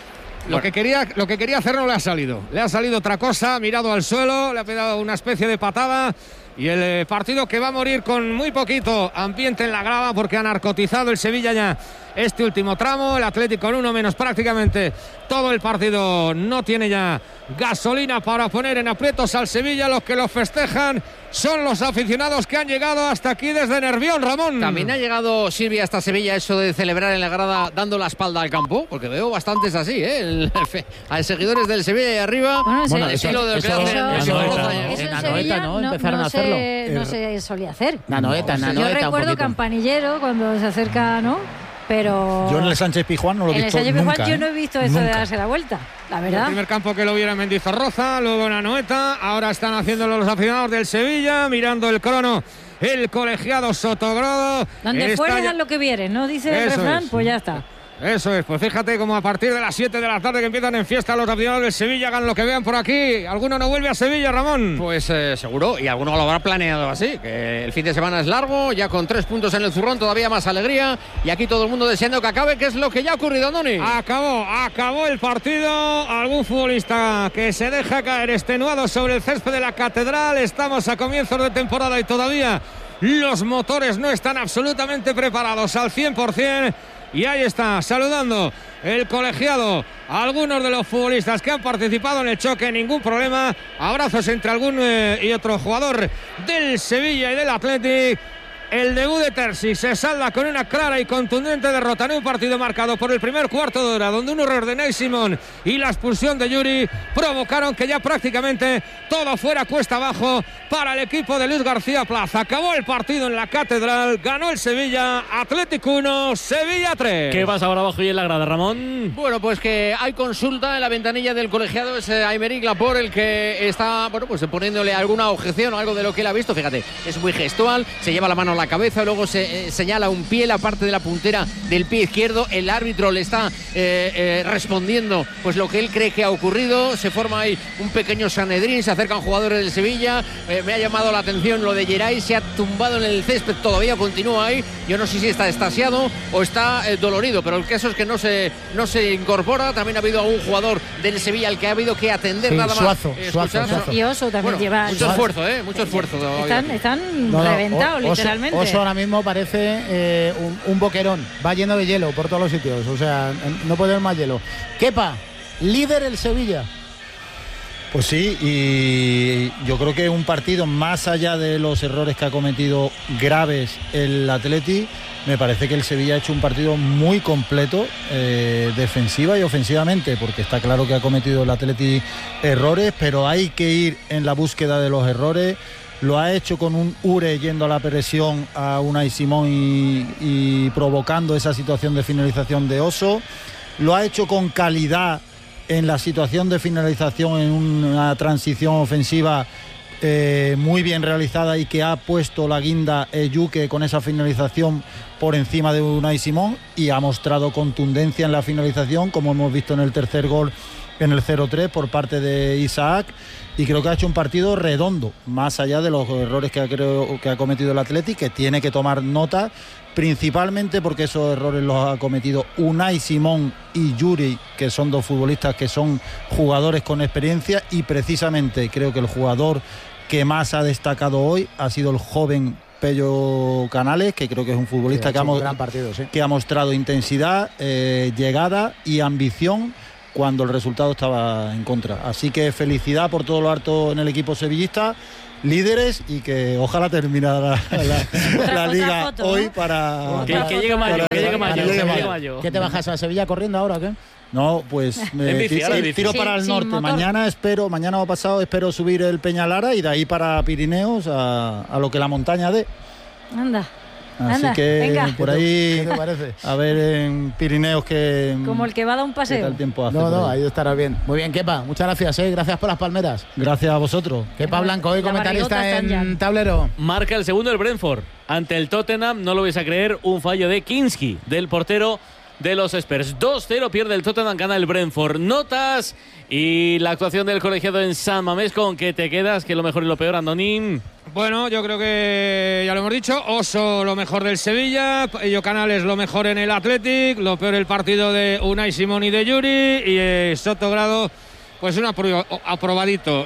Lo que quería hacer no le ha salido. Le ha salido otra cosa. Ha mirado al suelo. Le ha pegado una especie de patada. Y el partido que va a morir con muy poquito ambiente en la grada, porque ha narcotizado el Sevilla ya este último tramo. El Atlético con uno menos prácticamente todo el partido. No tiene ya gasolina para poner en aprietos al Sevilla. Los que lo festejan son los aficionados que han llegado hasta aquí desde Nervión, Ramón. También ha llegado, Silvia, hasta Sevilla eso de celebrar en la grada dando la espalda al campo, porque veo bastantes así, a seguidores del Sevilla y arriba. Bueno, estilo de lo que hacen en Anoeta, ¿no? Empezaron a hacerlo. No se solía hacer. Nanoeta, Yo recuerdo Campanillero cuando se acerca, ¿no? Pero yo en el Sánchez Pizjuán no lo he visto nunca. En el Sánchez Pizjuán yo no he visto eso de darse la vuelta, la verdad. El primer campo que lo viera Mendizorroza, luego en Anoeta. Ahora están haciéndolo los aficionados del Sevilla, mirando el crono. El colegiado Sotogrodo. Donde fueres a lo que vieres, ¿no? Dice el refrán, pues ya está. Eso es, pues fíjate como a partir de las 7 de la tarde que empiezan en fiesta los aficionados del Sevilla, hagan lo que vean por aquí. ¿Alguno no vuelve a Sevilla, Ramón? Pues seguro, y alguno lo habrá planeado así, que el fin de semana es largo, ya con 3 puntos en el zurrón, todavía más alegría, y aquí todo el mundo deseando que acabe, que es lo que ya ha ocurrido, Andoni. Acabó el partido. Algún futbolista que se deja caer extenuado sobre el césped de la Catedral. Estamos a comienzos de temporada y todavía los motores no están absolutamente preparados al 100%. Y ahí está, saludando el colegiado a algunos de los futbolistas que han participado en el choque, ningún problema. Abrazos entre algún y otro jugador del Sevilla y del Athletic. El debut de Terzi se salda con una clara y contundente derrota en un partido marcado por el primer cuarto de hora, donde un error de Unai Simón y la expulsión de Yuri provocaron que ya prácticamente todo fuera cuesta abajo para el equipo de Luis García Plaza. Acabó el partido en la Catedral, ganó el Sevilla, Atlético 1, Sevilla 3. ¿Qué pasa ahora abajo y en la grada, Ramón? Bueno, pues que hay consulta en la ventanilla del colegiado, es Aymeric Laporte el que está, bueno, pues poniéndole alguna objeción o algo de lo que él ha visto. Fíjate, es muy gestual, se lleva la mano a la cabeza, luego se señala un pie, la parte de la puntera del pie izquierdo. El árbitro le está respondiendo pues lo que él cree que ha ocurrido. Se forma ahí un pequeño sanedrín, se acercan jugadores del Sevilla. Me ha llamado la atención lo de Geray, se ha tumbado en el césped, todavía continúa ahí. Yo no sé si está extasiado o está dolorido, pero el caso es que no se incorpora. También ha habido algún jugador del Sevilla al que ha habido que atender, nada más. Suazo. Y Oso también lleva mucho esfuerzo. Están reventados, literalmente. Oso ahora mismo parece un boquerón, va lleno de hielo por todos los sitios, o sea, no puede haber más hielo. Kepa, líder el Sevilla. Pues sí, y yo creo que un partido más allá de los errores que ha cometido graves el Atleti, me parece que el Sevilla ha hecho un partido muy completo, defensiva y ofensivamente, porque está claro que ha cometido el Atleti errores, pero hay que ir en la búsqueda de los errores. Lo ha hecho con un Ure yendo a la presión a Unai Simón y provocando esa situación de finalización de Oso. lo ha hecho con calidad en la situación de finalización, en una transición ofensiva muy bien realizada, y que ha puesto la guinda Yuke con esa finalización por encima de Unai Simón, y ha mostrado contundencia en la finalización, como hemos visto en el tercer gol en el 0-3 por parte de Isaac, y creo que ha hecho un partido redondo, más allá de los errores que ha cometido el Atleti, que tiene que tomar nota, principalmente porque esos errores los ha cometido Unai Simón y Yuri, que son dos futbolistas que son jugadores con experiencia, y precisamente creo que el jugador que más ha destacado hoy ha sido el joven Pello Canales, que creo que es un futbolista que ha mostrado intensidad, llegada y ambición cuando el resultado estaba en contra. Así que felicidad por todo lo harto en el equipo sevillista, líderes, y que ojalá terminara la liga hoy para... Que llegue mayo. ¿Qué te bajas a Sevilla corriendo ahora o qué? No, pues tiro para el norte. Mañana o pasado espero subir el Peñalara, y de ahí para Pirineos a lo que la montaña dé. Anda. Así que venga. por ahí, ¿Qué te parece? A ver en Pirineos como el que va a dar un paseo. ¿Qué tal tiempo hace? Ahí estará bien. Muy bien, Kepa, muchas gracias, gracias por las palmeras. Gracias a vosotros. Kepa Blanco, hoy comentarista en Tablero. Marca el segundo el Brentford ante el Tottenham, no lo vais a creer, un fallo de Kinski, del portero de los Spurs. 2-0 pierde el Tottenham, gana el Brentford. Notas y la actuación del colegiado en San Mamés. ¿Con qué te quedas? ¿Qué es lo mejor y lo peor, Andonín? Bueno, yo creo que ya lo hemos dicho. Oso lo mejor del Sevilla, Pello Canales lo mejor en el Athletic, lo peor el partido de Unai Simón y de Yuri, y Sotogrado pues un aprobadito.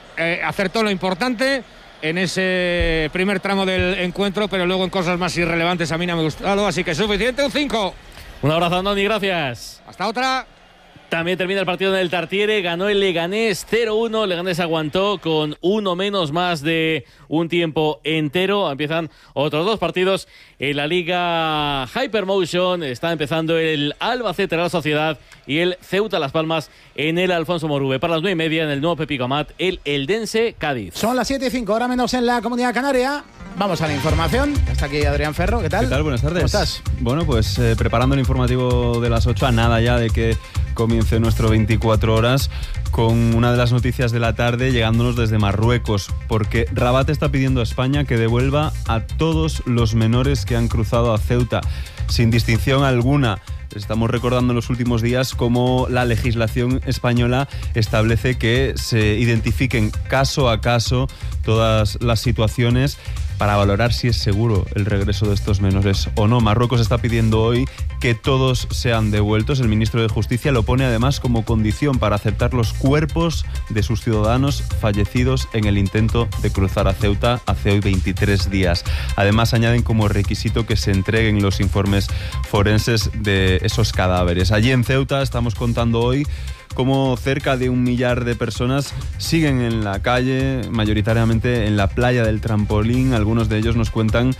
Acertó lo importante en ese primer tramo del encuentro, pero luego en cosas más irrelevantes a mí no me ha gustado, así que suficiente, un 5. Un abrazo, Andoni, gracias. Hasta otra. También termina el partido en el Tartiere, ganó el Leganés 0-1, Leganés aguantó con uno menos más de un tiempo entero. Empiezan otros dos partidos en la Liga Hypermotion, está empezando el Albacete Real Sociedad y el Ceuta Las Palmas en el Alfonso Morube. Para las 9:30 en el nuevo Pepico Amat, el Eldense Cádiz. Son las 7:05, hora menos en la Comunidad Canaria. Vamos a la información. Está aquí Adrián Ferro, ¿qué tal? ¿Qué tal? Buenas tardes. ¿Cómo estás? Bueno, pues preparando el informativo de las 8, a nada ya de que comience nuestro 24 horas, con una de las noticias de la tarde llegándonos desde Marruecos, porque Rabat está pidiendo a España que devuelva a todos los menores que han cruzado a Ceuta, sin distinción alguna. Estamos recordando en los últimos días cómo la legislación española establece que se identifiquen caso a caso todas las situaciones para valorar si es seguro el regreso de estos menores o no. Marruecos está pidiendo hoy que todos sean devueltos. El ministro de Justicia lo pone además como condición para aceptar los cuerpos de sus ciudadanos fallecidos en el intento de cruzar a Ceuta hace hoy 23 días. Además añaden como requisito que se entreguen los informes forenses de esos cadáveres. Allí en Ceuta estamos contando hoy cómo cerca de 1 millar de personas siguen en la calle, mayoritariamente en la playa del Trampolín. Algunos de ellos nos cuentan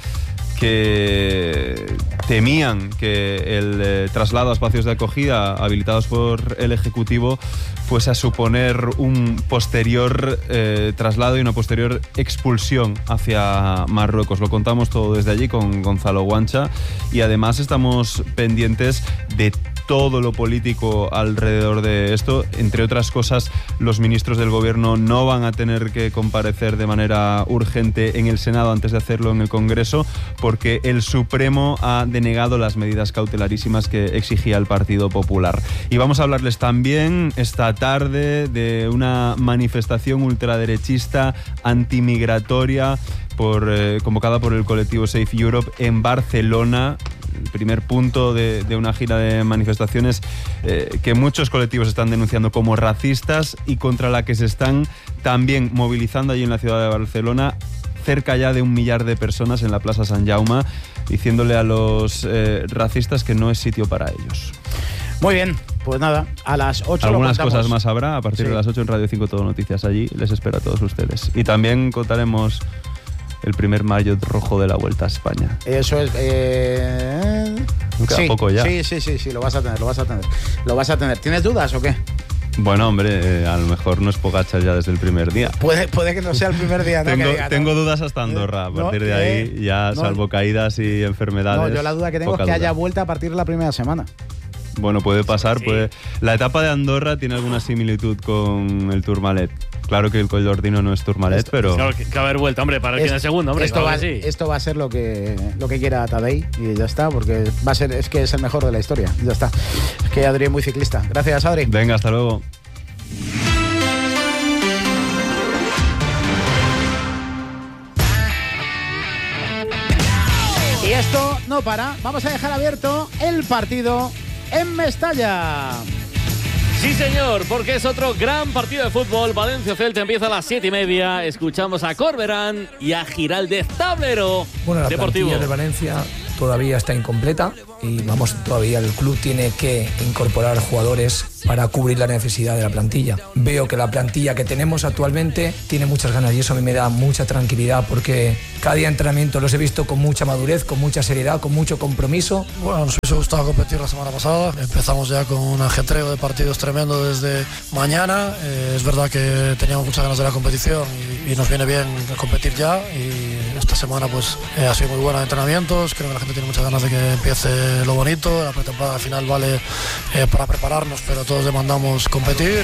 que temían que el traslado a espacios de acogida habilitados por el Ejecutivo fuese a suponer un posterior traslado y una posterior expulsión hacia Marruecos. Lo contamos todo desde allí con Gonzalo Guancha, y además estamos pendientes de todo lo político alrededor de esto. Entre otras cosas, los ministros del gobierno no van a tener que comparecer de manera urgente en el Senado antes de hacerlo en el Congreso, porque el Supremo ha denegado las medidas cautelarísimas que exigía el Partido Popular. Y vamos a hablarles también esta tarde de una manifestación ultraderechista antimigratoria convocada por el colectivo Safe Europe en Barcelona. El primer punto de una gira de manifestaciones que muchos colectivos están denunciando como racistas, y contra la que se están también movilizando allí en la ciudad de Barcelona cerca ya de 1 millar de personas en la Plaza Sant Jaume, diciéndole a los racistas que no es sitio para ellos. Muy bien, pues nada, a las 8 algunas cosas más habrá a partir de las 8 en Radio 5 Todo Noticias. Allí les espero a todos ustedes. Y también contaremos el primer maillot rojo de la Vuelta a España. Eso es. Queda poco ya. Sí, lo vas a tener. ¿Tienes dudas o qué? Bueno, hombre, a lo mejor no es Pogačar ya desde el primer día. Puede que no sea el primer día, ¿no? Tengo dudas hasta Andorra. A partir de ahí, ya salvo caídas y enfermedades. No, yo la duda que tengo es que haya vuelta a partir de la primera semana. Bueno, puede pasar. Sí. La etapa de Andorra tiene alguna similitud con el Tourmalet. Claro que el Collordino no es Tourmalet, pero... Claro, que haber vuelto, hombre, para el final segundo, hombre. Esto, claro va, que sí. esto va a ser lo que quiera Tadej y ya está, porque va a ser, es que es el mejor de la historia. Ya está. Es que Adri es muy ciclista. Gracias, Adri. Venga, hasta luego. Y esto no para. Vamos a dejar abierto el partido en Mestalla. Sí, señor, porque es otro gran partido de fútbol. Valencia-Celta empieza a las 7:30. Escuchamos a Corberán y a Giraldez Tablero. Bueno, la Deportivo plantilla de Valencia todavía está incompleta y todavía el club tiene que incorporar jugadores para cubrir la necesidad de la plantilla. Veo que la plantilla que tenemos actualmente tiene muchas ganas y eso a mí me da mucha tranquilidad porque cada día de entrenamiento los he visto con mucha madurez, con mucha seriedad, con mucho compromiso. Bueno, nos hubiese gustado competir la semana pasada. Empezamos ya con un ajetreo de partidos tremendo desde mañana. Es verdad que teníamos muchas ganas de la competición y nos viene bien competir ya y esta semana pues ha sido muy buena de entrenamientos. Creo que la gente tiene muchas ganas de que empiece lo bonito. La pretemporada al final vale para prepararnos, pero todos demandamos competir.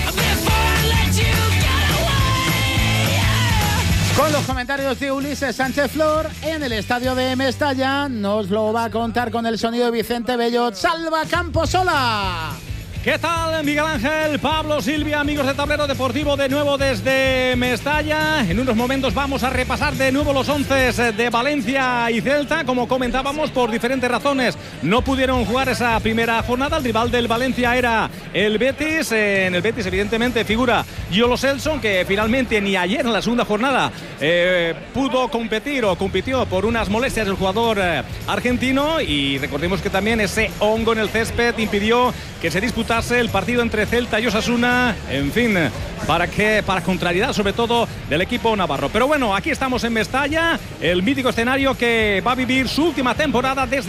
Con los comentarios de Ulises Sánchez Flor en el estadio de Mestalla, nos lo va a contar con el sonido de Vicente Bellot. ¡Salva Camposola! ¿Qué tal, Miguel Ángel, Pablo, Silvia, amigos de Tablero Deportivo, de nuevo desde Mestalla? En unos momentos vamos a repasar de nuevo los 11 de Valencia y Celta. Como comentábamos, por diferentes razones no pudieron jugar esa primera jornada. El rival del Valencia era el Betis. En el Betis, evidentemente, figura Giolo Selson, que finalmente ni ayer en la segunda jornada pudo competir o compitió por unas molestias del jugador argentino. Y recordemos que también ese hongo en el césped impidió que se disputara el partido entre Celta y Osasuna, en fin, para contrariedad sobre todo del equipo navarro. Pero bueno, aquí estamos en Mestalla, el mítico escenario que va a vivir su última temporada desde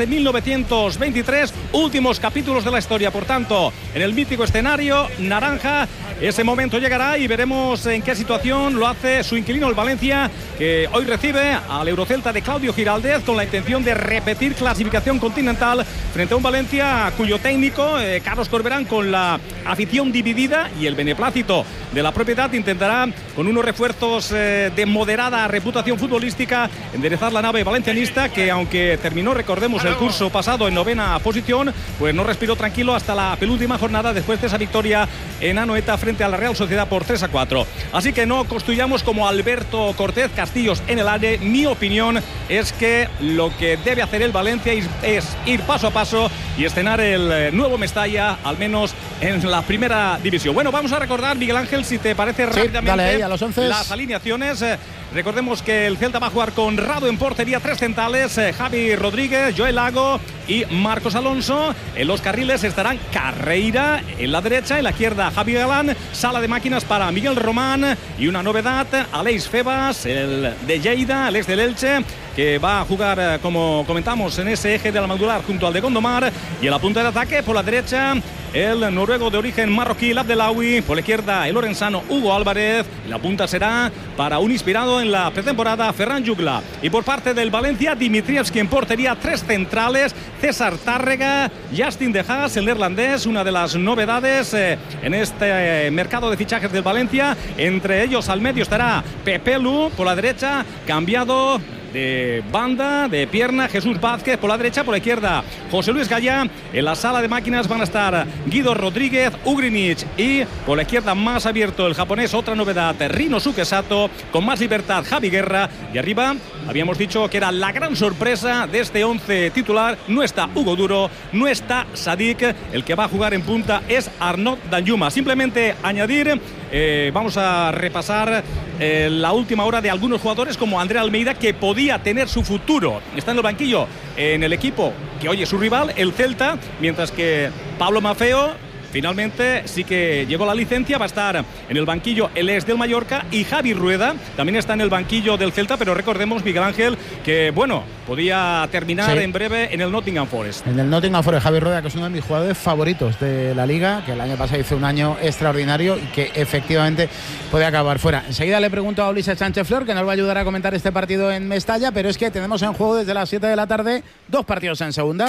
1923, últimos capítulos de la historia. Por tanto, en el mítico escenario naranja, ese momento llegará y veremos en qué situación lo hace su inquilino el Valencia, que hoy recibe al Eurocelta de Claudio Giraldez con la intención de repetir clasificación continental frente a un Valencia cuyo técnico, Carlos Corberán, con la afición dividida y el beneplácito de la propiedad, intentará con unos refuerzos de moderada reputación futbolística enderezar la nave valencianista, que aunque terminó, recordemos, el curso pasado en 9ª posición, pues no respiró tranquilo hasta la penúltima jornada después de esa victoria en Anoeta frente a la Real Sociedad por 3-4. Así que no construyamos como Alberto Cortés castillos en el aire. Mi opinión es que lo que debe hacer el Valencia es ir paso a paso y estrenar el nuevo Mestalla, al menos en la primera división. Bueno, vamos a recordar, Miguel Ángel, si te parece, rápidamente dale ahí, a los 11. las alineaciones. Recordemos que el Celta va a jugar con Rado en portería, 3 centrales, Javi Rodríguez, Joel Lago y Marcos Alonso. En los carriles estarán Carreira en la derecha, en la izquierda Javi Galán, sala de máquinas para Miguel Román y una novedad, Aleix Febas, el de Lleida, el ex del Elche, que va a jugar, como comentamos, en ese eje del Almadular junto al de Gondomar. Y en la punta de ataque, por la derecha, el noruego de origen marroquí, el Abdelawi. Por la izquierda, el lorenzano Hugo Álvarez. Y la punta será para un inspirado en la pretemporada, Ferran Jugla. Y por parte del Valencia, Dimitrievski en portería, 3 centrales, César Tárrega, Justin De Haas, el neerlandés, una de las novedades en este mercado de fichajes del Valencia. Entre ellos, al medio estará Pepe Lu, por la derecha, cambiado de banda, de pierna, Jesús Vázquez por la derecha, por la izquierda José Luis Gallá. En la sala de máquinas van a estar Guido Rodríguez, Ugrinic y por la izquierda, más abierto, el japonés, otra novedad, Rino Sukesato, con más libertad Javi Guerra. Y arriba habíamos dicho que era la gran sorpresa de este 11 titular. No está Hugo Duro, no está Sadik, el que va a jugar en punta es Arnaud Danjuma. Simplemente añadir, vamos a repasar la última hora de algunos jugadores como André Almeida, que podía tener su futuro, está en el banquillo en el equipo que hoy es su rival, el Celta, mientras que Pablo Maffeo finalmente sí que llegó la licencia, va a estar en el banquillo el ex del Mallorca, y Javi Rueda también está en el banquillo del Celta, pero recordemos, Miguel Ángel, que bueno, podía terminar en breve en el Nottingham Forest. En el Nottingham Forest, Javi Rueda, que es uno de mis jugadores favoritos de la Liga, que el año pasado hizo un año extraordinario y que efectivamente puede acabar fuera. Enseguida le pregunto a Ulises Sánchez Flor, que nos va a ayudar a comentar este partido en Mestalla, pero es que tenemos en juego desde las 7 de la tarde 2 partidos en segunda.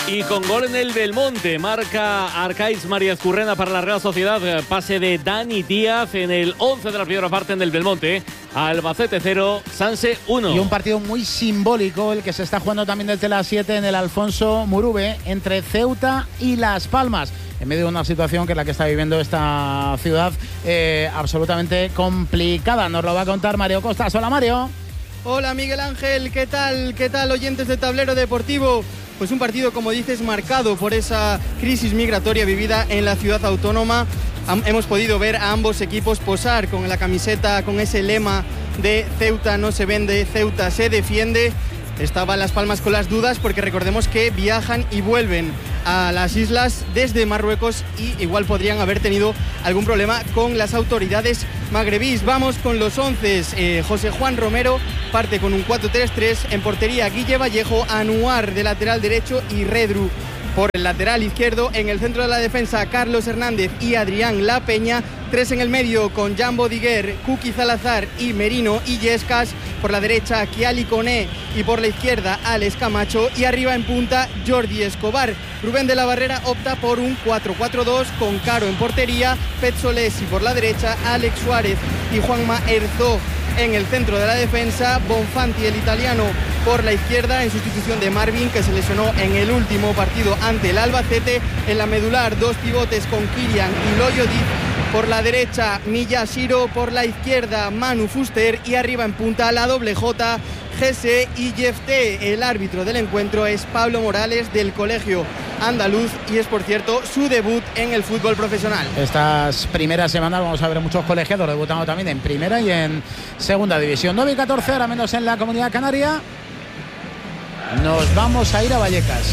Y con gol en el Belmonte, marca Arcaiz María Ezcurrena para la Real Sociedad. Pase de Dani Díaz en el 11 de la primera parte en el Belmonte. Albacete 0, Sanse 1. Y un partido muy simbólico, el que se está jugando también desde las 7 en el Alfonso Murube, entre Ceuta y Las Palmas, en medio de una situación que es la que está viviendo esta ciudad absolutamente complicada. Nos lo va a contar Mario Costas. Hola, Mario. Hola, Miguel Ángel. ¿Qué tal? ¿Qué tal, oyentes de Tablero Deportivo? Pues un partido, como dices, marcado por esa crisis migratoria vivida en la ciudad autónoma. Hemos podido ver a ambos equipos posar con la camiseta, con ese lema de Ceuta no se vende, Ceuta se defiende. Estaban Las Palmas con las dudas porque recordemos que viajan y vuelven a las islas desde Marruecos y igual podrían haber tenido algún problema con las autoridades magrebíes. Vamos con los 11. José Juan Romero parte con un 4-3-3. En portería, Guille Vallejo, Anuar de lateral derecho y Redru por el lateral izquierdo. En el centro de la defensa, Carlos Hernández y Adrián La Peña. 3 en el medio con Jambo Diguer, Kuki Salazar y Merino Illescas. Por la derecha, Kiali Koné, y por la izquierda, Alex Camacho. Y arriba en punta, Jordi Escobar. Rubén de la Barrera opta por un 4-4-2 con Caro en portería, Pezzolesi por la derecha, Alex Suárez y Juanma Herzog en el centro de la defensa. Bonfanti, el italiano, por la izquierda en sustitución de Marvin, que se lesionó en el último partido ante el Albacete. En la medular, 2 pivotes con Kilian y Loyodic. Por la derecha, Miyashiro, por la izquierda, Manu Fuster, y arriba en punta la doble J, Gese y Jefté. El árbitro del encuentro es Pablo Morales, del Colegio Andaluz, y es, por cierto, su debut en el fútbol profesional. Estas primeras semanas vamos a ver muchos colegiados debutando también en primera y en segunda división. 9 y 14, ahora menos en la Comunidad Canaria. Nos vamos a ir a Vallecas.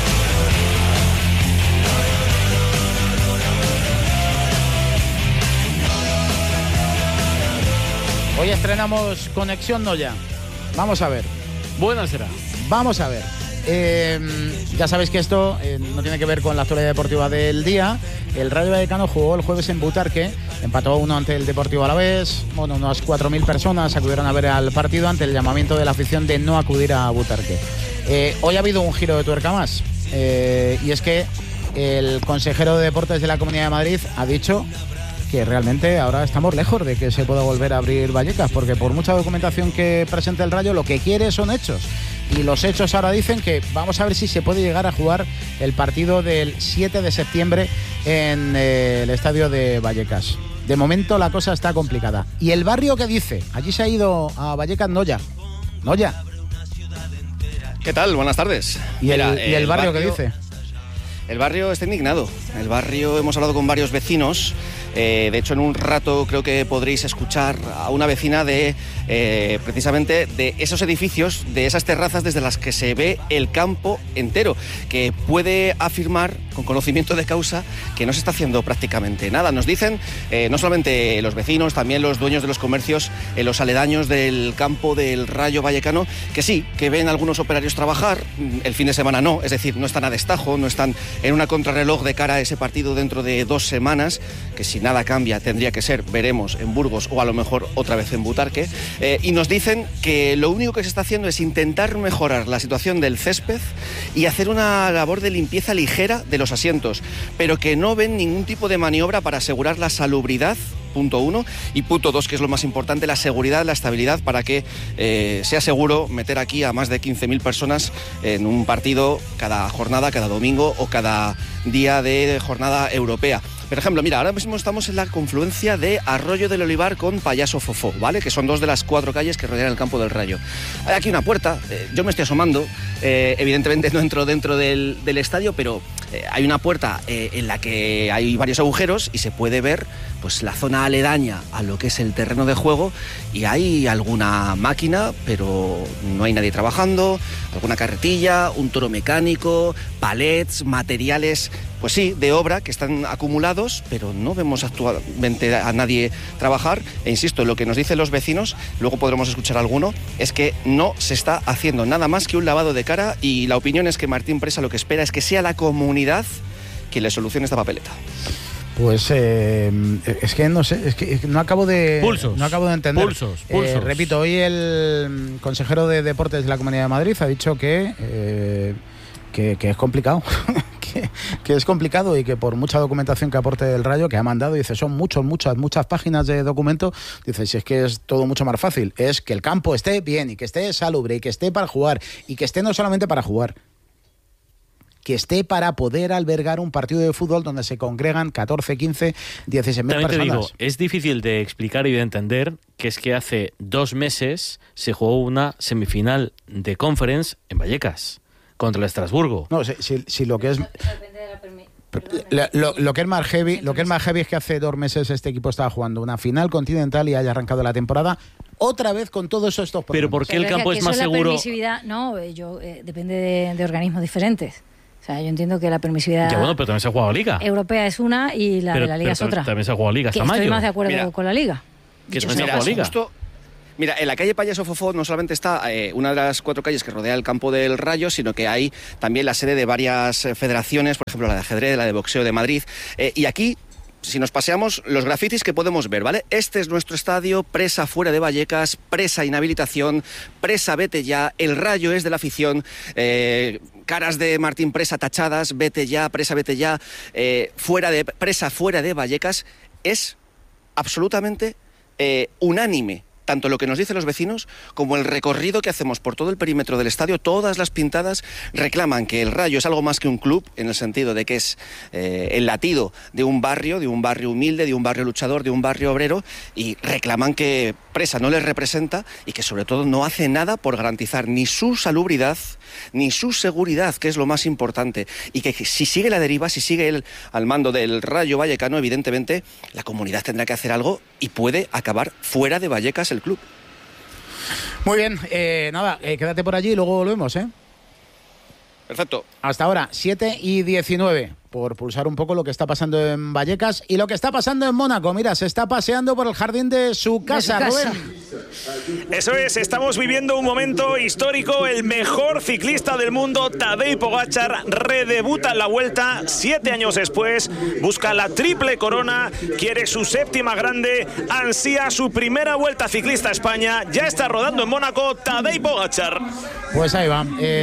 Hoy estrenamos Conexión Noya. Vamos a ver. Buena será. Vamos a ver. Ya sabéis que esto no tiene que ver con la actualidad deportiva del día. El Rayo Vallecano jugó el jueves en Butarque, empató 1 ante el Deportivo Alavés. Bueno, unas 4.000 personas acudieron a ver al partido ante el llamamiento de la afición de no acudir a Butarque. Hoy ha habido un giro de tuerca más, y es que el consejero de Deportes de la Comunidad de Madrid ha dicho que realmente ahora estamos lejos de que se pueda volver a abrir Vallecas, porque por mucha documentación que presente el Rayo, lo que quiere son hechos. Y los hechos ahora dicen que vamos a ver si se puede llegar a jugar el partido del 7 de septiembre en el estadio de Vallecas. De momento la cosa está complicada. ¿Y el barrio qué dice? Allí se ha ido a Vallecas Noya. ¿Qué tal? Buenas tardes. ¿Y el barrio qué dice? El barrio está indignado. El barrio, hemos hablado con varios vecinos. De hecho, en un rato creo que podréis escuchar a una vecina de precisamente de esos edificios, de esas terrazas desde las que se ve el campo entero, que puede afirmar con conocimiento de causa que no se está haciendo prácticamente nada. Nos dicen, no solamente los vecinos, también los dueños de los comercios, los aledaños del campo del Rayo Vallecano, que sí, que ven algunos operarios trabajar, el fin de semana no, es decir, no están a destajo, no están en una contrarreloj de cara a ese partido dentro de 2 semanas, que si nada cambia tendría que ser, veremos, en Burgos o a lo mejor otra vez en Butarque. Y nos dicen que lo único que se está haciendo es intentar mejorar la situación del césped y hacer una labor de limpieza ligera de los asientos, pero que no ven ningún tipo de maniobra para asegurar la salubridad, punto 1, y punto 2, que es lo más importante, la seguridad, la estabilidad, para que sea seguro meter aquí a más de 15.000 personas en un partido cada jornada, cada domingo o cada día de jornada europea. Por ejemplo, mira, ahora mismo estamos en la confluencia de Arroyo del Olivar con Payaso Fofó, ¿vale? Que son 2 de las 4 calles que rodean el campo del Rayo. Hay aquí una puerta, yo me estoy asomando, evidentemente no entro dentro del estadio, pero hay una puerta en la que hay varios agujeros y se puede ver pues la zona aledaña a lo que es el terreno de juego, y hay alguna máquina, pero no hay nadie trabajando, alguna carretilla, un toro mecánico, palets, materiales, pues sí, de obra que están acumulados, pero no vemos actualmente a nadie trabajar. E insisto, lo que nos dicen los vecinos, luego podremos escuchar alguno, es que no se está haciendo nada más que un lavado de cara, y la opinión es que Martín Presa lo que espera es que sea la comunidad quien le solucione esta papeleta. Pues es que no sé, es que no acabo de entender. Pulsos. Repito, hoy el consejero de Deportes de la Comunidad de Madrid ha dicho que que es complicado. que es complicado y que por mucha documentación que aporte el Rayo, que ha mandado, dice, son muchas páginas de documento, dice, si es que es todo mucho más fácil, es que el campo esté bien y que esté salubre y que esté para jugar y que esté no solamente para jugar, que esté para poder albergar un partido de fútbol donde se congregan 14, 15, 16 mil personas. También te digo, es difícil de explicar y de entender que es que hace 2 meses se jugó una semifinal de Conference en Vallecas contra el Estrasburgo. No, si lo que es... Lo que es más heavy, es que hace 2 meses este equipo estaba jugando una final continental y haya arrancado la temporada otra vez con todos estos problemas. Pero ¿por qué el campo es más seguro? La permisividad, no, depende de organismos diferentes. O sea, yo entiendo que la permisividad... Ya bueno, pero también se ha jugado Liga. Europea es una y la de la Liga es otra. También se ha jugado Liga hasta mayo. Estoy más de acuerdo con la Liga. Que también se ha jugado Liga. Mira, en la calle Payaso Fofó no solamente está una de las 4 calles que rodea el campo del Rayo, sino que hay también la sede de varias federaciones, por ejemplo la de ajedrez, la de boxeo de Madrid. Y aquí, si nos paseamos, los grafitis que podemos ver, ¿vale? Este es nuestro estadio, presa fuera de Vallecas, presa inhabilitación, presa vete ya, el Rayo es de la afición, caras de Martín Presa tachadas, vete ya, presa vete ya, presa fuera de Vallecas. Es absolutamente unánime tanto lo que nos dicen los vecinos como el recorrido que hacemos por todo el perímetro del estadio. Todas las pintadas reclaman que el Rayo es algo más que un club, en el sentido de que es el latido de un barrio humilde, de un barrio luchador, de un barrio obrero, y reclaman que Presa no les representa y que sobre todo no hace nada por garantizar ni su salubridad ni su seguridad, que es lo más importante, y que si sigue la deriva, si sigue él al mando del Rayo Vallecano, evidentemente la comunidad tendrá que hacer algo y puede acabar fuera de Vallecas el club. Muy bien, quédate por allí y luego volvemos, ¿eh? Perfecto. Hasta ahora, 7:19, por pulsar un poco lo que está pasando en Vallecas y lo que está pasando en Mónaco. Mira, se está paseando por el jardín de su casa, Rubén. Eso es, estamos viviendo un momento histórico. El mejor ciclista del mundo, Tadej Pogačar, redebuta en la Vuelta 7 años después, busca la triple corona, quiere su 7ª grande, ansía su primera Vuelta ciclista a España. Ya está rodando en Mónaco Tadej Pogačar. Pues ahí va.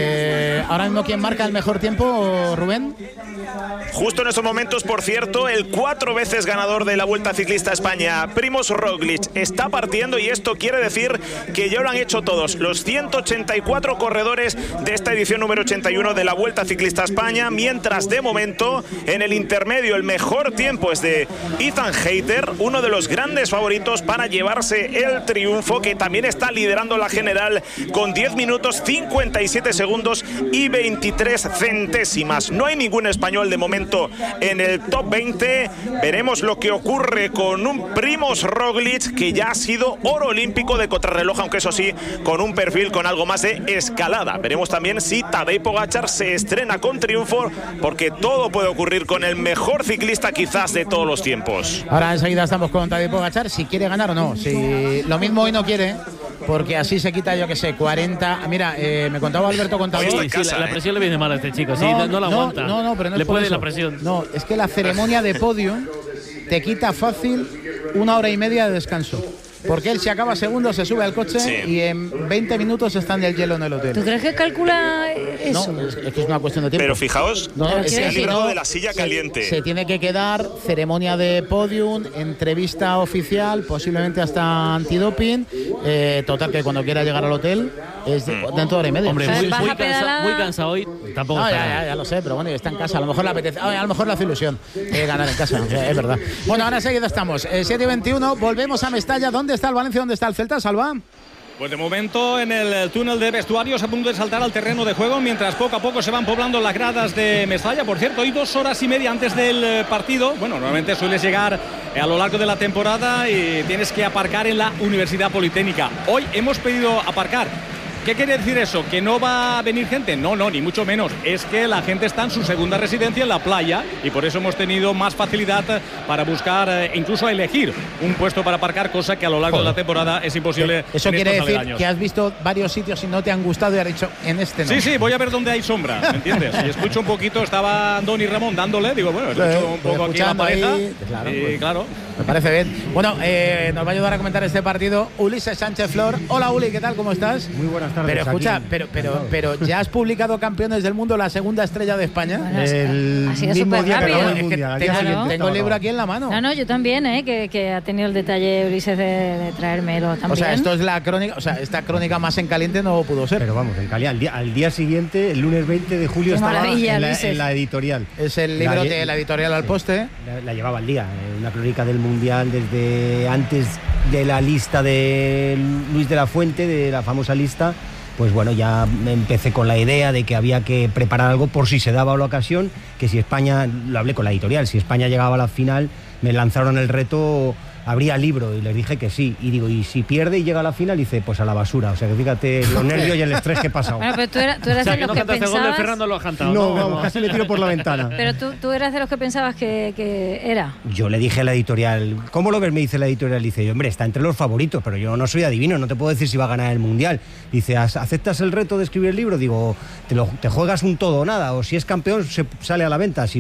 Ahora mismo, ¿quién marca el mejor tiempo, Rubén? Justo en estos momentos, por cierto, el 4 veces ganador de la Vuelta Ciclista a España, Primož Roglič, está partiendo, y esto quiere decir que ya lo han hecho todos los 184 corredores de esta edición número 81 de la Vuelta Ciclista a España, mientras de momento en el intermedio el mejor tiempo es de Ethan Hayter, uno de los grandes favoritos para llevarse el triunfo, que también está liderando la general con 10 minutos 57 segundos y 23 centésimas. No hay ningún español de momento en el top 20. Veremos lo que ocurre con un Primož Roglič, que ya ha sido oro olímpico de contrarreloj, aunque eso sí, con un perfil con algo más de escalada. Veremos también si Tadej Pogačar se estrena con triunfo, porque todo puede ocurrir con el mejor ciclista quizás de todos los tiempos. Ahora enseguida estamos con Tadej Pogačar, si quiere ganar o no. Si lo mismo hoy no quiere, porque así se quita, yo que sé, 40. Mira, me contaba Alberto Contador. La presión le viene mal a este chico, no la aguanta. No, pero no le es por puede eso. La presión. No, es que la ceremonia de podio te quita fácil 1 hora y media de descanso. Porque él, si acaba segundo, se sube al coche y en 20 minutos está en el hielo en el hotel. ¿Tú crees que calcula eso? No, es que es una cuestión de tiempo. Pero fijaos, se ha librado de la silla caliente. Se tiene que quedar ceremonia de podium, entrevista oficial, posiblemente hasta antidoping. Total, que cuando quiera llegar al hotel es dentro de hora y media. Hombre, muy cansado hoy. Tampoco no, ya lo sé, pero bueno, está en casa. A lo mejor le apetece. A lo mejor le hace ilusión ganar en casa. Es verdad. Bueno, ahora enseguida estamos. 7:21, volvemos a Mestalla. ¿Dónde está el Valencia? ¿Dónde está el Celta, Salva? Pues de momento en el túnel de vestuarios, a punto de saltar al terreno de juego, mientras poco a poco se van poblando las gradas de Mestalla. Por cierto, hoy 2 horas y media antes del partido. Bueno, normalmente sueles llegar a lo largo de la temporada y tienes que aparcar en la Universidad Politécnica. Hoy hemos pedido aparcar. ¿Qué quiere decir eso? ¿Que no va a venir gente? No, ni mucho menos. Es que la gente está en su segunda residencia en la playa y por eso hemos tenido más facilidad para buscar, incluso elegir un puesto para aparcar, cosa que a lo largo de la temporada es imposible. Eso quiere decir que has visto varios sitios y no te han gustado y has dicho, en este no. Sí, voy a ver dónde hay sombra, ¿me entiendes? Y escucho un poquito, estaba Andoni Ramón dándole, digo, bueno, escucho un poco aquí la pareja. Claro. Me parece bien. Bueno, nos va a ayudar a comentar este partido Ulises Sánchez Flor. Hola, Uli, ¿qué tal? ¿Cómo estás? Muy buenas buenas tardes. Pero escucha, pero ¿ya has publicado Campeones del Mundo, la segunda estrella de España? Bueno, el mismo día que acabó el Mundial. Tengo el libro aquí en la mano. No, yo también, que ha tenido el detalle Ulises de traérmelo también. O sea, esto es la crónica, o sea, esta crónica más en caliente no pudo ser. Pero vamos, en caliente. Al día siguiente, el lunes 20 de julio, estaba en la editorial. Es el libro de la editorial Al Poste. La llevaba al día, una crónica del Mundial desde antes de la lista de Luis de la Fuente, de la famosa lista. Pues bueno, ya empecé con la idea de que había que preparar algo por si se daba la ocasión, que si España, lo hablé con la editorial, si España llegaba a la final, me lanzaron el reto, habría libro, y les dije que sí. Y digo, y si pierde y llega a la final, dice, pues a la basura. O sea, que fíjate los nervios y el estrés que he pasado. Bueno, pero tú eras de los que pensabas... el gol de Fernando lo has cantado. No, vamos, casi le tiro por la ventana. Pero tú eras de los que pensabas que era. Yo le dije a la editorial, ¿cómo lo ves? Me dice la editorial, dice, hombre, está entre los favoritos, pero yo no soy adivino, no te puedo decir si va a ganar el Mundial. Dice, ¿aceptas el reto de escribir el libro? Digo, te juegas un todo o nada, o si es campeón, se sale a la venta. Si